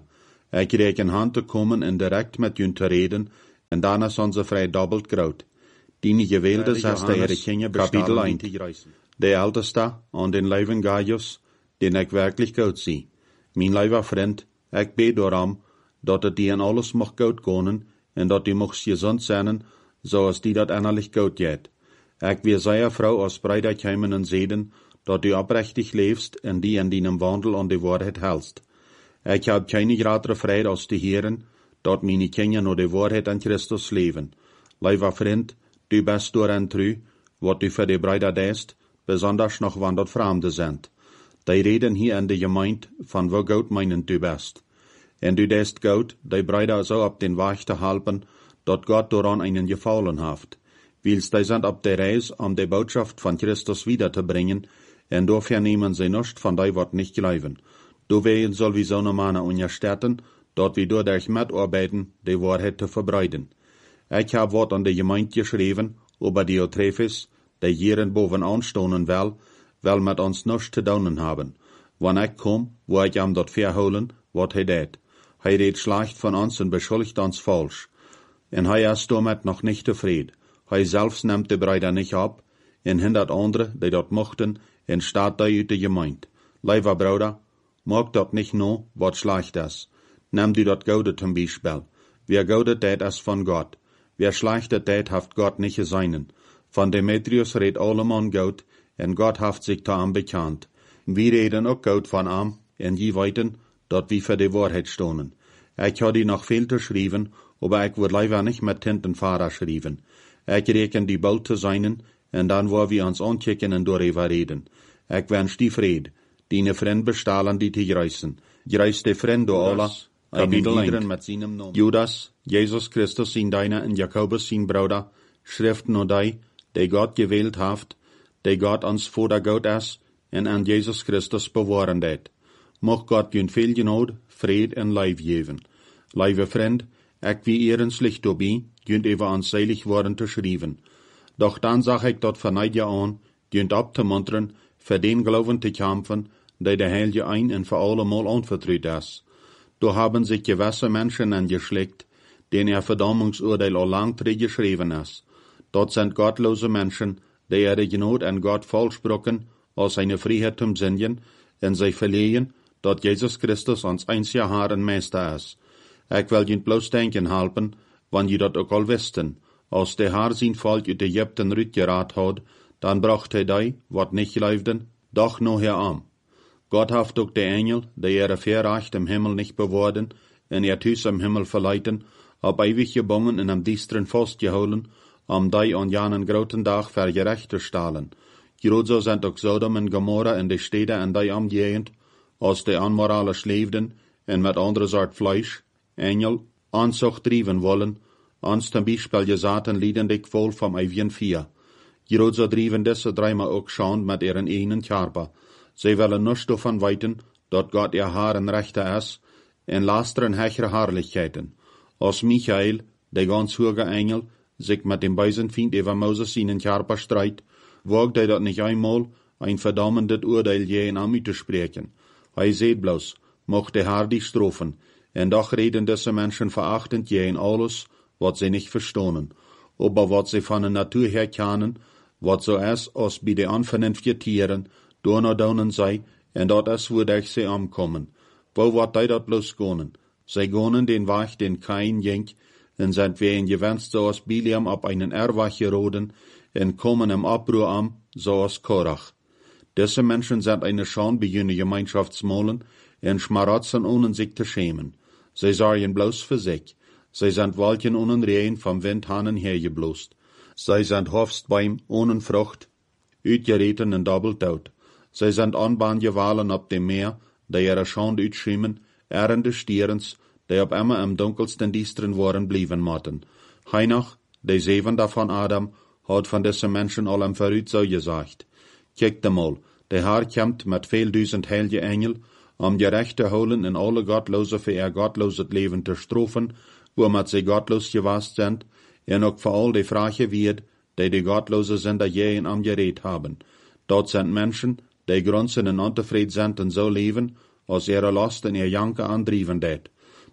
Ik kreeg een hand te komen en direct met jullie te reden, en daarna zijn ze vrij dobbelt groot. Die gewilde zes de Heere Kinge kapitel 1. De oudste aan den leven Gaius, den ik werkelijk goed zie. Mijn lieve vriend, ik bid daarom, dat het die in alles mag goed gaan, en dat die mag gezond zijn, zoals die dat innerlijk goed gaat. Ik wil zeer vrouw als bruidegeheimen en zeden, dat du oprechtig leefst en die in dienem wandel aan de waarheid helst. Ik heb geen grotere vrede als de Heeren, dat mijn kinderen naar de waarheid aan Christus leven. Lieve vriend, du best door en trouw, wat du voor de bruide deest, besonders nog wanneer dat vreemden zijn. Die reden hier in de gemeente van wo goed meinen du best. En du deest goed, die bruide zo op den weg te helpen, dat God daaraan einen gefallen heeft. Wils die zijn op de reis om de boodschap van Christus wieder te brengen, en dafür nemen ze nichts van die wat niet geloven. Doorwegen soll wie so mannen onderstützen, dat we doordat mitarbeiten, de waarheid te verbreiden. Ik heb wat aan de gemeente geschreven, over Diotrephes, die hierin bovenaan stonen wel met ons nichts te doen hebben. Wanneer ik kom, wil ik hem dat verholen, wat hij deed. Hij redt slecht van ons en beschuldigt ons falsch. En hij is daarmee nog niet tevreden. Hij zelfs neemt de bruiden niet op, en hindert anderen, die dat mochten, en staat die uit de gemeente. Lieve broeder, maak dat niet nou, wat slecht is. Neem du dat goede zum Beispiel. Wer goede tijd is van God. Wer slechte tijd heeft God niet gezien. Van Demetrius redt alleman goed, en God heeft zich te hem bekend. Wir reden ook goed van hem, en je weten, dat we voor de waarheid stonen. Ik had die nog veel te schrijven, aber ik wil liever niet met Tintenfahrer schrijven. Ik reken die bald te zijn, en dan waar we ons aankijken en doorheen reden. Ik wens die vrede, die vriend bestalen die te reizen. Reis de vriend door alle, kapitel 1. Met zijn naam. Judas, Jesus Christus zijn deine en Jacobus zijn broeder, schrift naar die God gewählt heeft, die God ons Vater God is, en aan Jesus Christus bewaren deed. Mag God jullie veel genade, vrede en lief geven. Lieve vriend, ik wie eerens licht dabei, jullie even ons seilig worden te schrijven. Doch dan zag ik dat vanuit je aan, jullie op te munteren, voor den geloven te kämpfen, die de Heilige ein en voor allemal anvertrouwd is. Da haben sich gewisse Menschen angeschickt, denen Verdammungsurteil al lang geschrieben ist. Dort sind gottlose Menschen, die ihre Gnade an Gott falschbrocken, aus seiner Freiheit zum Sinnen, und sich verlegen, dat Jesus Christus ons einziger Herr en Meister ist. Ich will jullie bloß denken helpen, wann je dat ook al wisten. Als de Herr zijn volk uit Egypten uitgeraad had, dan bracht hij die, wat niet geloofden, doch nachher aan. Gott heeft ook de Engel, die ihre Verrecht im Himmel nicht bewahren, en ihr Huis im Himmel verleiten, op ewig gebonden en am Diestren vastgehouden, die an janen groten Dag vergerecht te stellen. Grozo sind ook Sodom en Gomorra en de steden en die omgegend, als de onmoralisch leefden, en met andere soort Fleisch, Engel, Anzucht drijven wollen, ons zum Beispiel gezaten liedendig vol vom ewigen Vier. Grozo drijven deze dreimal ook schon met ihren einen Körper. Sie willen nichts davon weten, dat Gott ihr Haar en Rechter is, en lasteren hechere Herrlichkeiten. Als Michael, der ganz hohe Engel, sich mit dem bösen Feind über Moses seinen Körper streit, wagt dat nicht einmal, ein verdammendes Urteil je in Ami zu sprechen. Seht bloß, mocht der Herr die strafen, en doch reden diese Menschen verachtend je in alles, wat sie nicht verstonen, aber wat sie von der Natur her kennen, wat so is als bei de unvernünftigen Tieren, donen sei, en dat is würde ich sie ankommen. Wo wat die dat bloß gonen? Sie gonen den Weg, den kein jenk, en sind wir in gewenst so als Biliam ab einen Erwach geroden, en kommen im Abbruch am, so als Korach. Diese Menschen sind eine Schande bei jene Gemeinschaftsmolen, en schmarotzen ohne sich zu schämen. Sie sorgen bloß für sich. Sie sind Wolken ohne Rehen vom Windhanen hergeblost. Sie sind Hofstbeim ohne Frucht, uitgereten en doppelt tot. Sie sind Anbahngewalen ab dem Meer, die ihre Schande uitschiemen, erende Stierens, die op immer im dunkelsten Diestren waren blieben motten. Heinach, die Zevende von Adam, hat von diesen Menschen allem verrückt so gesagt. Kijkt mal, der Herr kommt mit viel duizend heilige Engel, gerecht te holen en alle Gottlose für ihr gottloses Leben te strafen, womit sie gottlos gewast sind, en ook voor al die Fragen wird, die Gottlose sind, die je in gereed haben. Dort sind Menschen, die grunzen en ontevreden sind en so leven, als ihre Last en ihr Janke andrieven deed.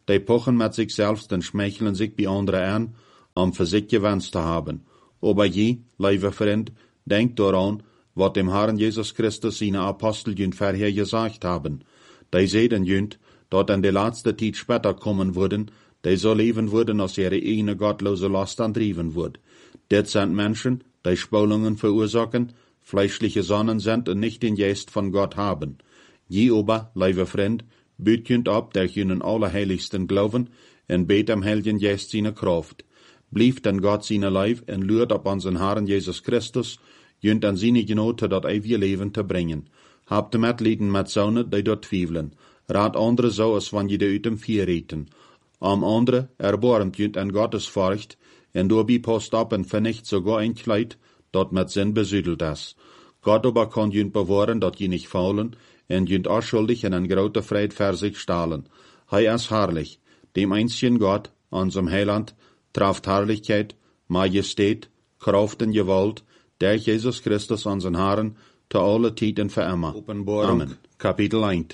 die pochen mit sich selbst und schmeicheln sich bei anderen an, für sich Gewinst zu haben. Aber je, liebe Freund, denkt daran, was dem Herrn Jesus Christus seine Apostel jünd vorher gesagt haben. Die sehen jünd, dort an der letzte Zeit später kommen würden, die so leben würden, als ihre eigene gottlose Last antrieben wird. Das sind Menschen, die Spulungen verursachen, fleischliche Sonnen sind und nicht den Geist von Gott haben. Je aber, liebe Freund, büt jünd ab, der jünden Allerheiligsten glauben, und bet am Heiligen Geist seine Kraft. Blieft an Gott seine Leib und lürt ab unseren Herrn Jesus Christus, jünd an seine Genote dat ewige Leben te bringen. Habt Mitleiden mit Sonne, die dort twieveln. Raad andere so, als wann je de uit dem Vier reten. Am andere erbarmt jünd an Gottes Furcht, en dabei post ab und vernicht sogar ein Kleid, dat mit Sinn besüdelt ist. Gott aber kann jünd bewahren, dat je nicht faulen, en jünd unschuldig in en grote Freit für sich stahlen. Hei ist herrlich, dem einzigen Gott, unserem Heiland, traft Herrlichkeit, Majestät, Kraft und Gewalt, der Jesus Christus unseren Herrn, zu alle Tiden für immer. Amen. Kapitel 1.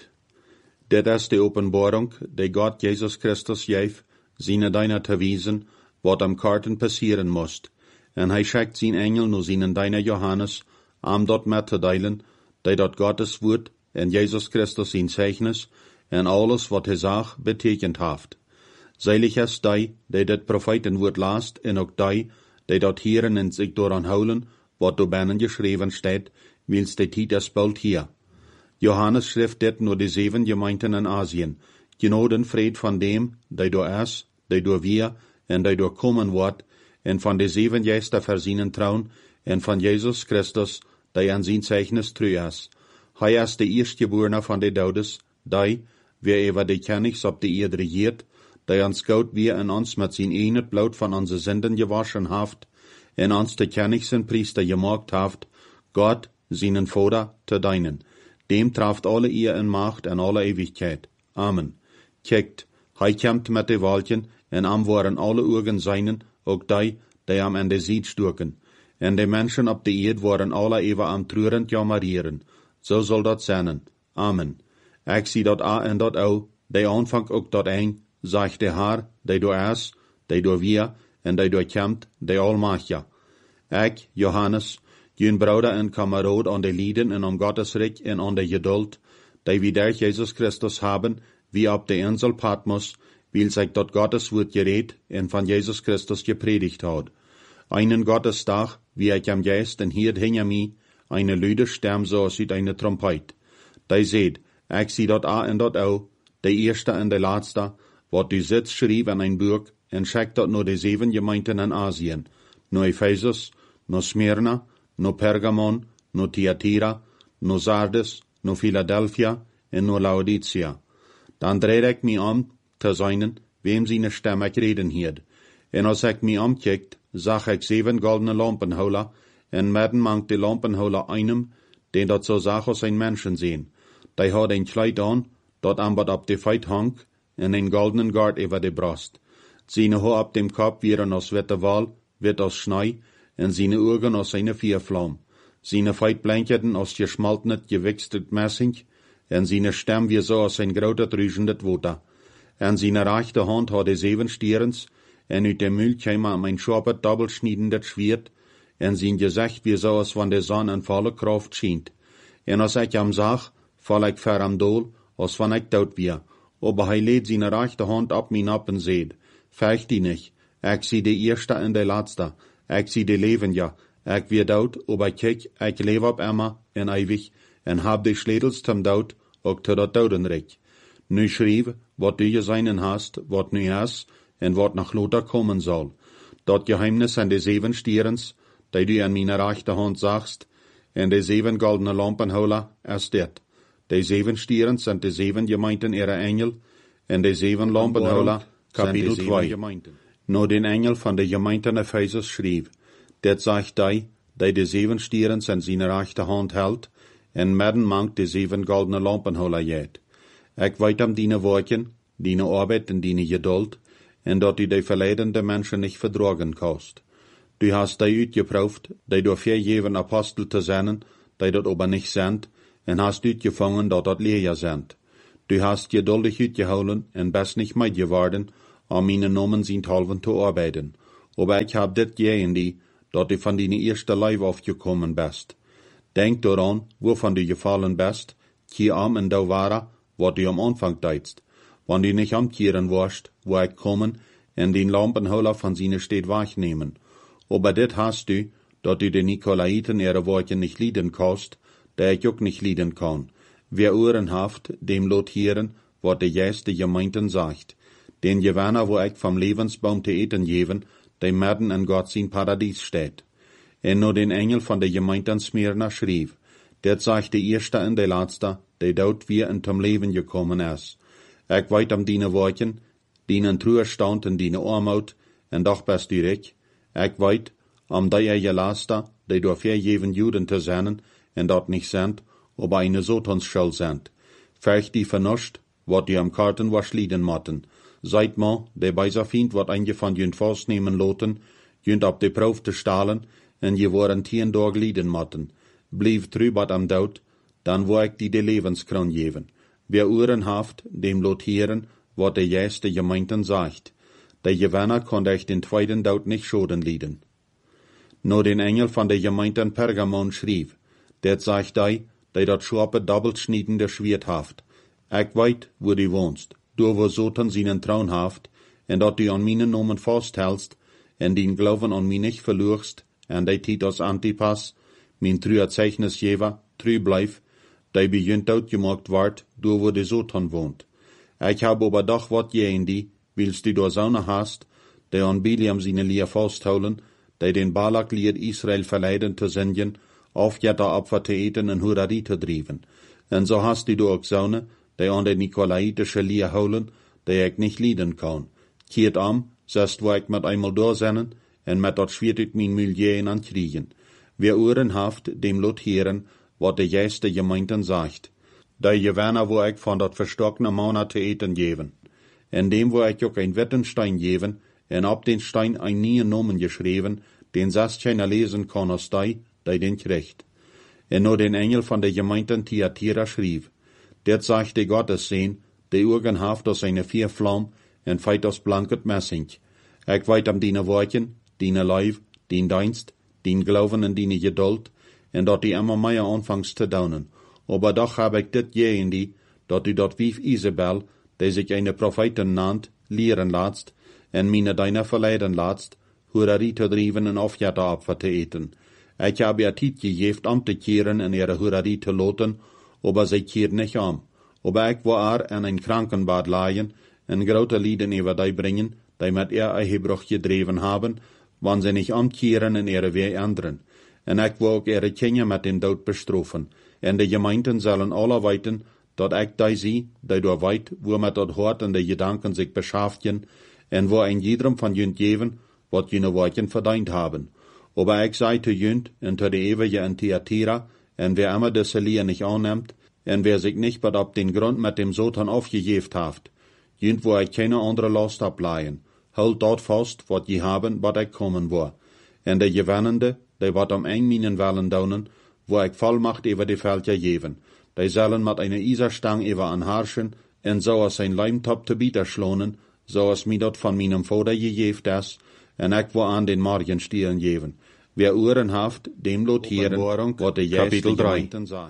Das ist die Offenbarung, die Gott Jesus Christus gef, seine Deiner zu wiesen, was am Karten passieren muss. Und schickt sein Engel nur seinen Deiner Johannes, dort mitzuteilen, die dort Gottes Wort und Jesus Christus sein Zeichnis, und alles, was sagt, betekent haft. Selig ist die dat Prophetenwort last, und auch die dort hören und sich daran holen, was da binnen geschrieben steht, wils die Zeit ist bald hier. Johannes schrift det nur die 7 Gemeinden in Asien, genau den Fried von dem, der da ist, der da wir, und der da kommen wird, und von den 7 Geister versinnen trauen, und von Jesus Christus, der an sein Zeichnis treu ist. Hei ist der Erstgeborene von den Todes, die, wer über die Königs ob die Erde regiert, der uns Gott wir in uns mit sein eigenes Blut von unseren Sünden gewaschen haft, in uns die Königs und Priester gemacht haft, Gott, seinen Vater, zu deinen. Dem traft alle ihr in Macht und alle Ewigkeit. Amen. Kijkt, hei kämmt mit de Walchen, en am waren alle Augen seinen, auch die am Ende Sied sturken. En de Menschen ab de Erd waren alle ewa am trürend jammerieren. So soll dat sein. Amen. Ich sieh dat a en dat au, de Anfang auch dat ein, sagt der Herr, de do es, de do wir, en de do kämmt, de Allmachtja. Ich, Johannes, jün Bruder en Kamerad an de Lieden en am Gottesreich en an de Geduld, die wir durch Jesus Christus haben, wie ab de Insel Patmos, weil sich dort Gottes Wort geredet en von Jesus Christus gepredigt hat. Einen Gottestag, wie ich am Geist en hier hinter mir, eine lüde Stimme so aussieht eine Trompet. Die seht, ich sieh dort a en dort au, de erste en de letzte, wat die Sitz schrieb an ein Buch, en schickt dort nur die 7 Gemeinden in Asien, no Ephesus, no Smyrna, no Pergamon, no Thyatira, no Sardes, no Philadelphia en no Laodicea. Dann dreht ich mich zu seinen, wem seine Stimme ich reden hielt. En als ich mich umkickt, sah ich 7 goldene Lampenholer, en mitten mangt die Lampenholer einem, den dort so sah aus ein Menschen sehen. Die hat ein Kleid an, dort ambert ab die Feit hang, en ein goldenen Gart über die Brust. Seine Haar ab dem Kopf wären aus Wetterwal, wird aus Schnee, en seine Augen aus eine Feuerflamme. Seine Feit blanketten aus geschmaltenet, gewichstet Messing, en seine Stimme wie so aus ein groter, drüsendet Wasser. En seine rechte Hand hat die 7 Stierens, en uit dem Müll käme ein scharpet, doppelschniedendes Schwert, en sein Gesicht wie so als wenn die Sonne in voller Kraft schient. En als ich am sag, fall ich ver am Dol, als wenn ich tot wär. Aber lädt seine rechte Hand ab mir ab und seht, fürcht die nicht, ich sieh die erste und die letzte, ich sieh die Leben ja, ich wär tot, aber kiek, ich lebe ab immer, en ewig, en hab die Schlädels zum Tod, auch zu der Totenreich. Nu schrieb, wat du geseinen hast, wat nu hast, en wat nach Lothar kommen soll. Dort Geheimnis an die 7 Stierens, die du an meiner rechten Hand sagst, en die 7 goldene Lampenholer ist det. Die 7 Stierens sind die 7 Gemeinden ihrer Engel, en die 7 Lampenholer, Kapitel 2. No den Engel von der Gemeinden Ephesus schrieb, det sagt die 7 Stierens in seine rechte Hand hält, en mitten mangt die 7 goldene Lampenholer jet. Ich weit am deine Worten, deine Arbeit und deine Geduld, en dat die verleidende Menschen nicht verdrogen kannst. Du hast die uitgeprüft, die durch 4 jeven Apostel zu sein, die dort aber nicht sind, en hast uitgefangen, dat Lehrer sind. Du hast geduldig uitgehouden en best nicht meid geworden, om mijn Namen zijn halven te arbeiden. Aber ich hab dit gehen die, dat du von deine erste Leib aufgekommen bist. Denk daran, wovon du gefallen bist, kehr en da ware, wat du am Anfang deitst. Wann du nicht amkehren warst, wo ich kommen, en den Lampenholer von seine Stadt wegnehmen. Aber dit hast du, dat du den Nikolaiten ihre Worte nicht lieden kannst, der ich auch nicht lieden kann. Wer Ohren haft, dem lot hören, wat der erste Gemeinden sagt. Den Gewanner, wo ich vom Lebensbaum te eten geven, dem werden in Gott sein Paradies steht. En nur den Engel von der Gemeinden Smyrna schrieb, der sagt der Erste und der Letzte, der dort wie in zum Leben gekommen ist. Ich weit am deine Worten, dienen Trüher stand in deine Armut, en doch bist du reich. Ich weit, am der Gelaster, die durch vergeben Juden zu sein, en dort nicht sind, aber eine Sotonsschuld sind. Fecht die vernuscht, wat die am Karten was lieden motten. Seid ma, der beiser Feind wat einge von jünd festnehmen loten, jünd ab de Prof te stahlen, en je waren 10 Tag lieden motten. Blieb trübat am Dood, dann wo ich die de Lebenskron geven. Wer Ohren haft, dem lot hören, wat der erste Gemeinden sagt. Der Gewinner konnte ich den zweiten Dood nicht schoden lieden. Nur den Engel von der Gemeinden Pergamon schrieb, der sagt die dat scharpe doppelschniedende Schwert haft. Ich weit, wo du wohnst, du wo Sotan seinen Traun haft, en dat du an meinen Namen festhältst, en den Glauben an mich nicht verlorst, en de Titus Antipas, mein trüer Zeichnisgeber, trü bleif, de beginnt outgemaakt ward, du wo de Sotan wohnt. Ich hab aber doch wat gehen die, willst du da Sonne hast, de an Biliam seine Lehr festholen, de den Balak liert Israel verleiden zu senden, auf jeder Opfer zu eten en Hurari zu driven. En so hast du auch Sonne, de an de Nikolaitische Lehr holen, de ich nicht lieden kann. Kiert sest wo ich mit einmal durchsennen, en met dat schwiertig mein Milieuen an kriegen. Wer Ohren haft, dem lot hören, wat de erste Gemeinden sagt. De Gewinner, wo ich von dat verstockene Manna zu eten geven. En dem, wo ich auch ein Wettenstein geven, en ab den Stein ein neuen Namen geschrieben, den sast keiner lesen kann aus de den kriegt. En nur den Engel von der Gemeinden Thyatira schrieb, der sagte Gottes sehen, der Urgen haft aus seine 4 Flamm, en feit aus blanket Messing. Ich weit am deine Worten, deine Leib, den Dienst, den Glauben und deine Geduld, en dat die immer mehr anfangs zu daunen. Aber doch hab ich dit gehen die, dat du dort wie Isabel, die sich eine Prophetin nannt, lehren latst, en meine deiner verleiden latst, Hurari zu driven en Aufjäteropfer zu eten. Ich habe ja Tiet gegeben, am zu kehren en ihre Hurari zu loten, aber sie kehren nicht am. Aber ich war an ein Krankenbad lagen, en grote Lieden über die bringen, die mit ihr Ehebruch gedreven haben, wann sie nicht amkehren en ihre Weh ändern. En ich will auch ihre Kinder mit dem Tod bestrafen. En die Gemeinden sollen alle weiten, dat ich die sie, die du weit, wo mit dat Hort und die Gedanken sich beschäftigen, en wo ein jedem von jünd geben, wat jene Worten verdient haben. Aber ich sei zu jünd und zu der ewige in Thyatira, en wer immer das Lehr nicht annimmt, en wer sich nicht bad ab den Grund mit dem Sotan aufgegeben haft, jünd wo ich keine andere Last ableihen, halt dort fast, wat je haben, wat ich kommen war. En der Gewannende, die wat am eng minen Wellen daunen, wo ich Vollmacht über die Felder geben. Die sollen mit einer Iserstang über anharschen, en so als ein Leimtop zu bieten schlonen, so als mir dort von meinem Vater gegeben ist, en ich wo an den Morgenstieren geben. Wer Ohren haft, dem lotieren, wat der Kapitel 3.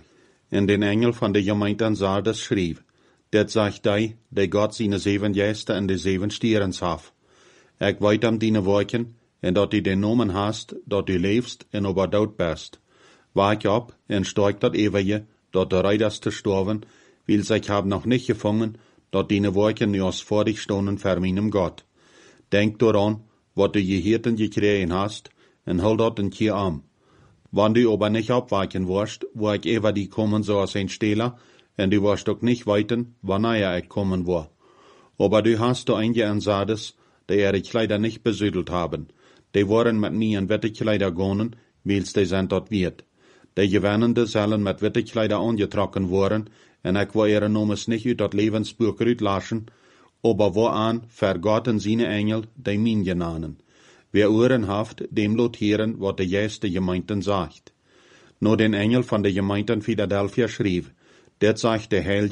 In den Engel von der Gemeinden Sardes schrieb, der sagt der Gott seine 7 Gäste in die 7 Stieren haf. Ich weit am deine Worten, en dat du den Namen hast, dat du lebst en aber dort bist. Wach ab en steig dat ewige, dat du reidest zu sterben, weil ich hab noch nicht gefangen, dat deine Worten just vor dich stonden für meinem Gott. Denk daran, wat du gehirten gekriegen hast, en hol dat en Kier am. Wann du aber nicht abwachen wirst, wo ich über die kommen so als ein Stehler, en du wirst doch nicht weiten, wann ich kommen war. Aber du hast du einige an Sardes, die ihre Kleider nicht besüdelt haben. Die waren mit mir in Wettekleider gegangen, weil's die sind dort wird. Die Gewannende sollen mit Wettekleider angetrocken worden, en ich war ihre Nomes nicht uit dat Lebensbuch rütlaschen, aber wo an vergotten seine Engel, die min genanen. Wer Ohren haft, dem lot hören, wat der erste Gemeinden sagt. Nur den Engel von der Gemeinden Philadelphia schrieb, der sagt der Helja,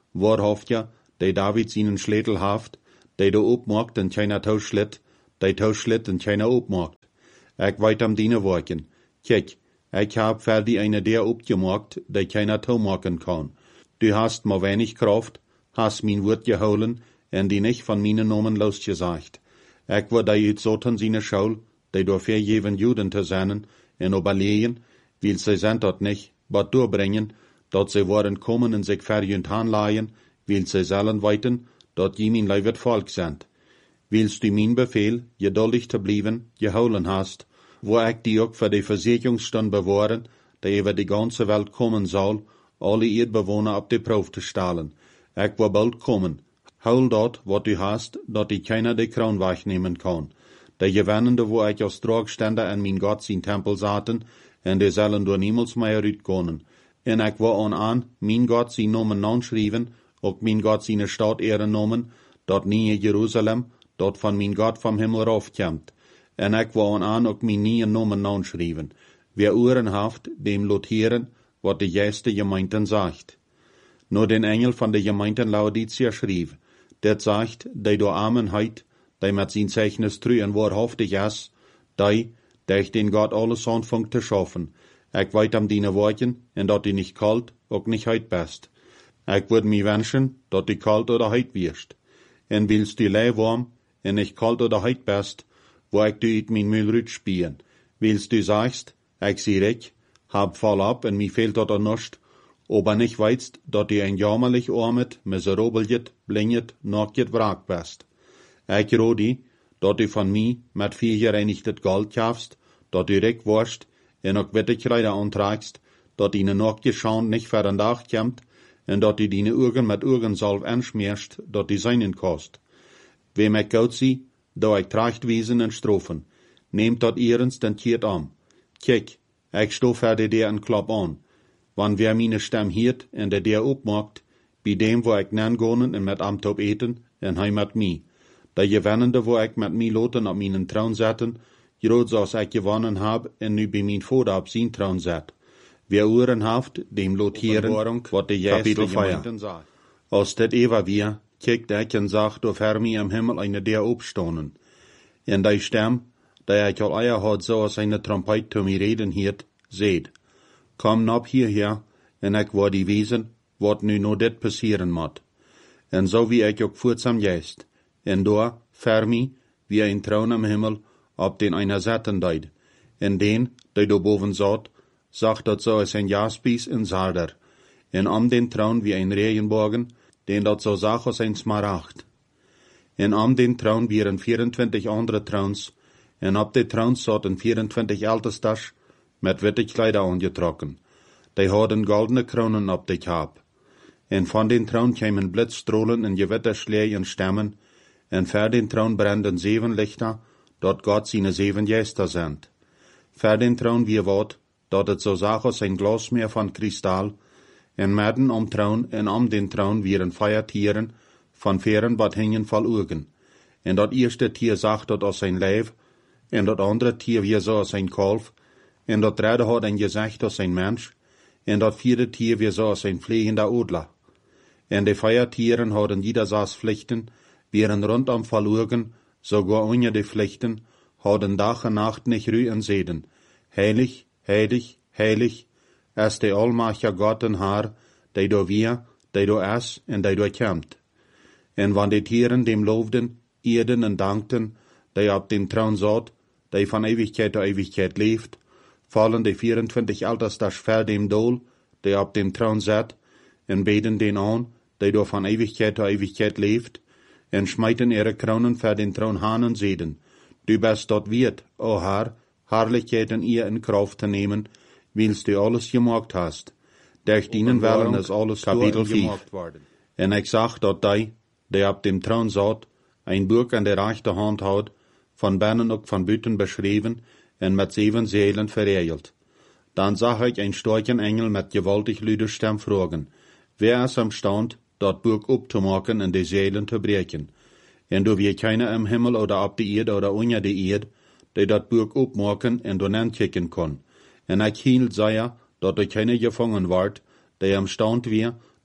Waarhoft ja, die David seinen Schlätel haft, die do opmaakt en keiner touwslit, die touwslit en keiner opmaakt. Ik weet am dienen werken. Kijk, ik heb voor die eine der opgemaakt, die keiner touwmaken kan. Du hast maar wenig Kraft, hast mein Wort gehouden, en die nicht von meinen Namen losgesagt. Ik word die uit zoten seine Schule, die door vergeven Juden te zijn, en überlegen, weil sie sind dort nicht, but doorbrengen, dat sie worden kommen en sich verjünt aanlaaien, weil sie zullen weten, dat je mijn lieverd volk sind. Willst du mein Befehl, geduldig te blijven, gehouden hast, wo ich die ook für die Versicherungsstund bewahren, die über die ganze Welt kommen soll, alle Erdbewohner auf die Probe zu stellen. Ich will bald kommen. Hol dort, wat du hast, dat die keiner die Kroon wegnehmen kann. Die Gewannende, wo ich als Tragstände an mein Gott sein Tempel saten, en die sollen door niemals mehr uitkomen. En ich will an, mein Gott sein Namen anschreiben, ook mein Gott seine Stadt ehren nomen, dat nie Jerusalem, dat van mein Gott vom Himmel raufkommt. En ich will an, ook mein nie Namen anschreiben. Wer Ohren haft, dem lotieren, wat die jeste Gemeinden sagt. Nur den Engel von der Gemeinden Laodicea schrieb, der sagt, die do Armenheit, die mit sein Zeichnis trü en wahrhaftig is, die ich den Gott alles anfangt zu schaffen. Ich weit am diene Worten, en dat die nicht kalt, ook nicht heit best. Ich würd mi wünschen, dat die kalt oder heit wirst. En willst du lei warm, en nicht kalt oder heit best, wo ich du uit mein Mühlrüt spielen. Willst du sagst, ich sieh ich, hab voll ab en mi fehlt dat er nischt, aber nicht weißt, dat die ein jammerlich armet, miserabeljet, blinget, nacket wraak best. Ich rodi, dat du von mi mit viel gereinigtet Gold kaufst, dat du reck warst, en ook wette Kleider antragst, dat die nackte Schand nicht für den Dach kommt, en dat du deine Augen mit Augensalb anschmierst, dat die seinen kost. Wem ich gut sie, da ich trachtwesen en Strophen, nehmt dat ernst en keert an. Kijk, ich stof für die der en Klapp an. Wann wer meine Stimme hiert en der opmaakt, bei dem wo ich nangonen en mit am Top eten, en hij mit mi. Der Gewannende, wo ich mit mi loten op meinen Traun zetten, groot zoals ich gewonnen hab, en nu bij mijn Vater op zijn Traun zet. Wer Ohren haft, dem lotieren, wat de juiste Gemeinden sagt. Als dit Eva wir, kijkt ich en sagt, of Hermi am Himmel eine der opstonen. En die Stimme, die ich al eier had, zoals eine Trompet zu mir reden hiert, seht. Komm nab hierher, en ich war die Wesen, wat nu no dit passieren moet. En so wie ich ook voortsam jest. En door, Fermi, wie ein Traun am Himmel, ob den einer zetten deid. En den, die do boven zat, sagt dat so als ein Jaspis en Sarder. En am den Traun wie ein Regenbogen, den dat so sag als ein Smaragd. En am den Traun wieren 24 andere Trauns, en op de Trauns zaten 24 Ältestas, met witte Kleider angetrokken. Die hadden goldene Kronen op de Kap. En van den Traun kämen Blitzstrahlen en gewitter Schläge Stemmen, en ver den Traun branden 7 Lichter, dort Gott seine 7 Gäste sind. Ver den Traun wie wat, dort het so sag als ein Glasmeer van Kristall, en midden om Traun en om den Traun wieren Feiertieren, van veren wat hingen vol Augen. En dat eerste Tier zag dat als ein Leib, en dat andere Tier wie so als ein Kalf, en dat derde had ein Gezicht als ein Mensch, en dat vierde Tier wie so als ein fliegender Adler. En de Feiertieren hadden jeder saß Pflichten, wieren rundom verloren, sogar ohne die Pflichten, hadden Tag und Nacht nicht Ruhe und Seden. Heilig, heilig, heilig, ist der allmächtige Gott en Herr, der do wir, der do es en der do kämmt. En wann die Tieren dem lobden, eerden en dankten, der op den Thron zat, der von Ewigkeit zu Ewigkeit leeft, fallen die 24 Ältestas ver dem Dol, der op dem Thron zat, en beten den an, der do von Ewigkeit zu Ewigkeit leeft, en schmeiten ihre Kronen ver den Thron han en zeden. Du bist dort wert, o Herr, Herrlichkeit in ihr in Kraft zu nehmen, willst du alles gemacht hast. Durch dienen Wellen ist alles Kapitel 5. En ich sag dort der op dem Thron zat, ein Buch an der rechten Hand hat, von binnen und von buiten beschrieben en mit 7 Seelen verriegelt. Dann sah ich ein starken Engel mit gewaltig lüder Stimme fragen, wer ist am Stand, dat Buch opzumaken en die Seelen zu brechen. En du wie keiner im Himmel oder op die Erde oder unter die Erde, die dat Buch opmaken en du kicken kann. En ich hielt sei, dat er keiner gefangen ward, der am Stand wie,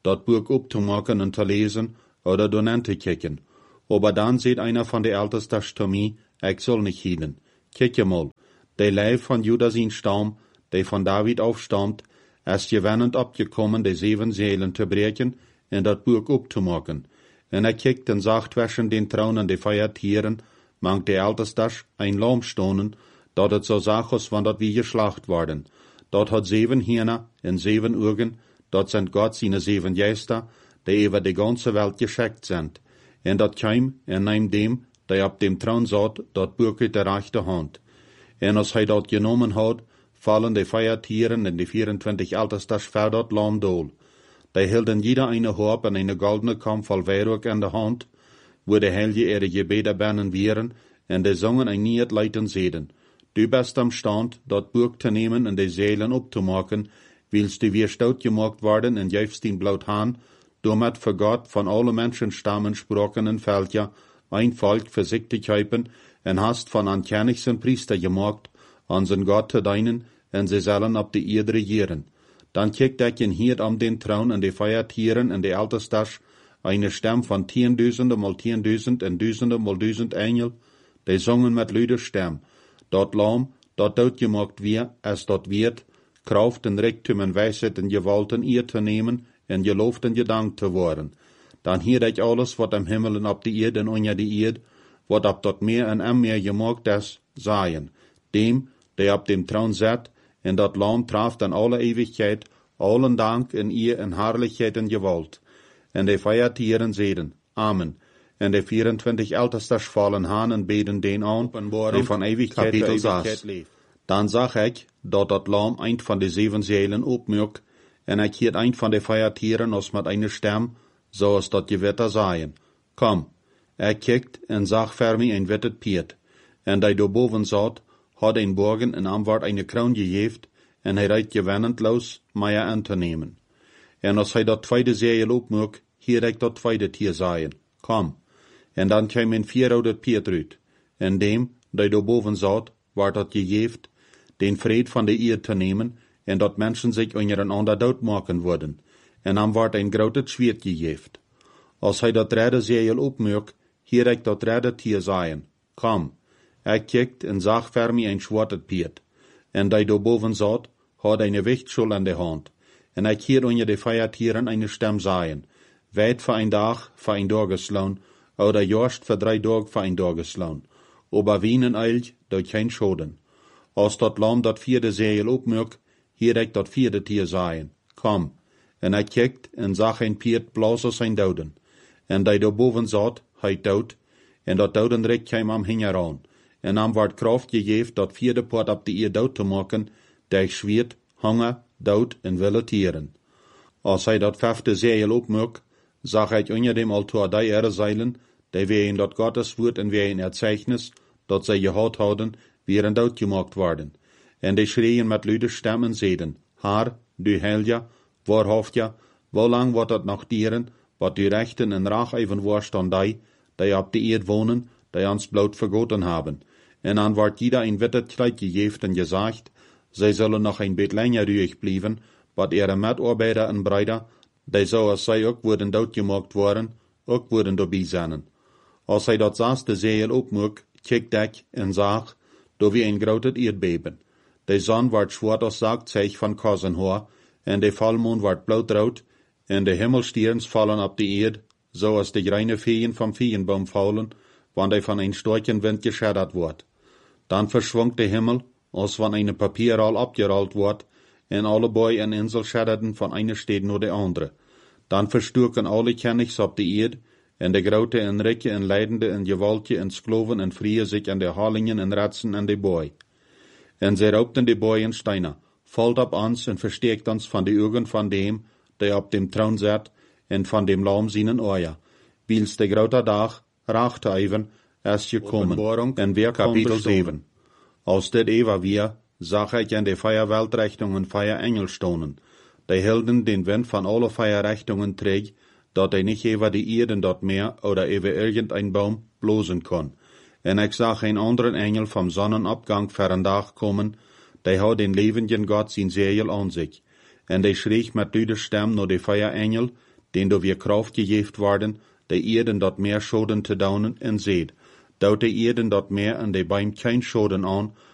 dort Buch aufzumachen und zu lesen oder dorthin zu kicken. Aber dann sieht einer von der Ältesten zu mir, ich soll nicht hieden. Kicke mal, der Leib von Judas in Stamm, der von David aufstammt, ist gewennend abgekommen, die 7 Seelen zu brechen und das Buch aufzumachen. Und kickt und sagt zwischen den Thronen die Feiertieren, mangt der Älteste ein Lamm stonen, dort es so Sachos, wann dort wie geschlacht worden. Dort hat 7 Hirne und 7 Augen, dort sind Gott seine 7 Geister, die über die ganze Welt geschickt sind. Und dort kam und nahm dem, der auf dem Thron saß, dort Buch in der rechte Hand. Und als er dort genommen hat, fallen die Feiertieren und die 24 Ältesten vor dort Lamm dohl. Die hielten jeder eine Horb und eine goldene Kamm voll Weihrauch in der Hand, wo die Heilige ihre Gebete bennen wären, und die sangen ein Lied leiten seden. Du bist am Stand, dort Buch zu nehmen und die Seelen abzumachen, willst du wir stout gemacht worden und jäufst den Blut han, damit für Gott von allen Menschenstammen, Sprachen und Völker ein Volk für sich zu kaufen, und hast von ankernigsten Priester gemacht, an sen Gott zu deinen, und sie sollen ab die Erde regieren. Dann kickt ich in hier am den Thron und die Feiertieren und die Ältesten eine Stimme von 10.000 mal 10.000 und 1.000 mal 1.000 Engel, die sangen mit lüder Stimme. Dort Lamm, dort dort gemacht wir, es dort wird, Kraft und Reichtum und Weisheit und Gewalt in ihr zu nehmen, und gelobt und gedankt zu worden. Dann hier ich alles, was am Himmel und ab die Erde und unter die Erde, was ab dort mehr und mehr gemacht ist, seien. Dem, der ab dem Thron sitzt, und dort Lamm traf an alle Ewigkeit, allen Dank in ihr in Herrlichkeit und Gewalt. Und die Feiertieren sehen, Amen. Und die 24 Ältesten fallen han und beten den an, die von Ewigkeit zu Ewigkeit lebt. Dann sag ich, dort das Lamm ein von den 7 Seelen opmürk, und ich hielt ein von den Feiertieren aus mit einer Stimme, so als dort Gewitter seien. Komm, kickt und sag für mich ein wittet Piet. Und der da boven satt, hat ein Borgen und am Wort eine Kron gegeft, und reit gewennend los, Meier anzunehmen. Und als dort 2. Seel opmürk, hier ich dort 2. Tier seien. Komm. Und dann kam ein 4 Piet rüt. Und dem, der da boven satt, ward dort gegeft, den Fried von der Erde zu nehmen, und dort Menschen sich untereinander dood machen würden. Und am ward ein großes Schwert gegeft. Als dort 3. Seel opmürk, hier ich dort 3. Tier seien. Komm. Kickt und sag für mich ein schwartes Piet. Und der da boven satt, hat eine Wichtschul an der Hand. Und hier unter die Feiertieren eine Stimme seien. Weit für ein Tag, für ein Tageslohn, oder just für 3 Tage für ein Tageslohn. Aber wienen eilt, dort kein Schoden. Als dort Lamm dort 4. Seel opmürk, hier ich dort 4. Tier seien. Komm. Und kickt und sag ein Piet bloß aus sein Doden. Und der da boven satt, heit dood, und dort Dodenrecht kam am Hinger an. Und am ward Kraft gegeben, dort 4. Port ab die Erde dood zu machen, der schwert, Hunger, Dood und wilde Tieren. Als dort 5. Seel opmürk, sag ich unter dem Altar die Erzeilen, die wir in dort Gottes Wort und wir in Erzeichnis, dort sie gehört haben, wären dood gemacht worden. Und die schreien mit lüder Stimmen seden, Herr, du Heilige, wahrhaftig, wo lang wird das noch dieren, wat du rechten und rach even warst an die ab die Erde wohnen, die ans Blut vergoten haben. Und dann ward jeder ein wittet Kleid gegeben und gesagt, sie sollen noch ein bisschen länger ruhig bleiben, wat ihre Mitarbeiter und Brüder, die so als sie auch wurden dood gemacht worden, auch wurden dabei sein. Als dat 6. Seel opmürk, kickt ich und sag, da wie ein großes Erdbeben. Die Sonne ward schwarz als Sackzeug von Kosenhoor, und der Vollmond ward blutrot, und die Himmelstierns fallen ab die Erde, so als die reine Feen vom Feenbaum fallen, wann die von ein starken Wind geschädert wird. Dann verschwang der Himmel, als wann eine Papierroll abgerollt wird, und alle Bäume und Insel schäderten von einer Stadt nur der andere. Dann verstuken alle Kennigs ab die Erde, und der Grote und Ricke und Leidende und Gewaltige und Skloven und Frie sich an der Halligen und Ratzen an die Bäume. Und sie raubten die Bäume und Steine, folgt ab uns und versteckt uns von die Augen von dem, der auf dem Thron sitzt, und von dem Lamm seinen Euer. Wils der große Tag, rachte even, ist gekommen. Und wir Kapitel 7. Aus der Eva wir, sag ich an die Feierweltrechnungen Engel stonen. Die hielten den Wind von alle Feierrichtungen trägt, dort er nicht über die Erden dort mehr oder über irgendein Baum blosen kann. Und ich sah einen anderen Engel vom Sonnenabgang für ein Tag kommen, der hat den lebenden Gott sein Segel an sich. Und der schrie mit lüder Stimme nur die Feierengel, den do weer Kraft gegeven worden, de Erden dort mehr Schoden te daunen en seed. Daut de Erden dort mehr an de Beim kein Schoden an,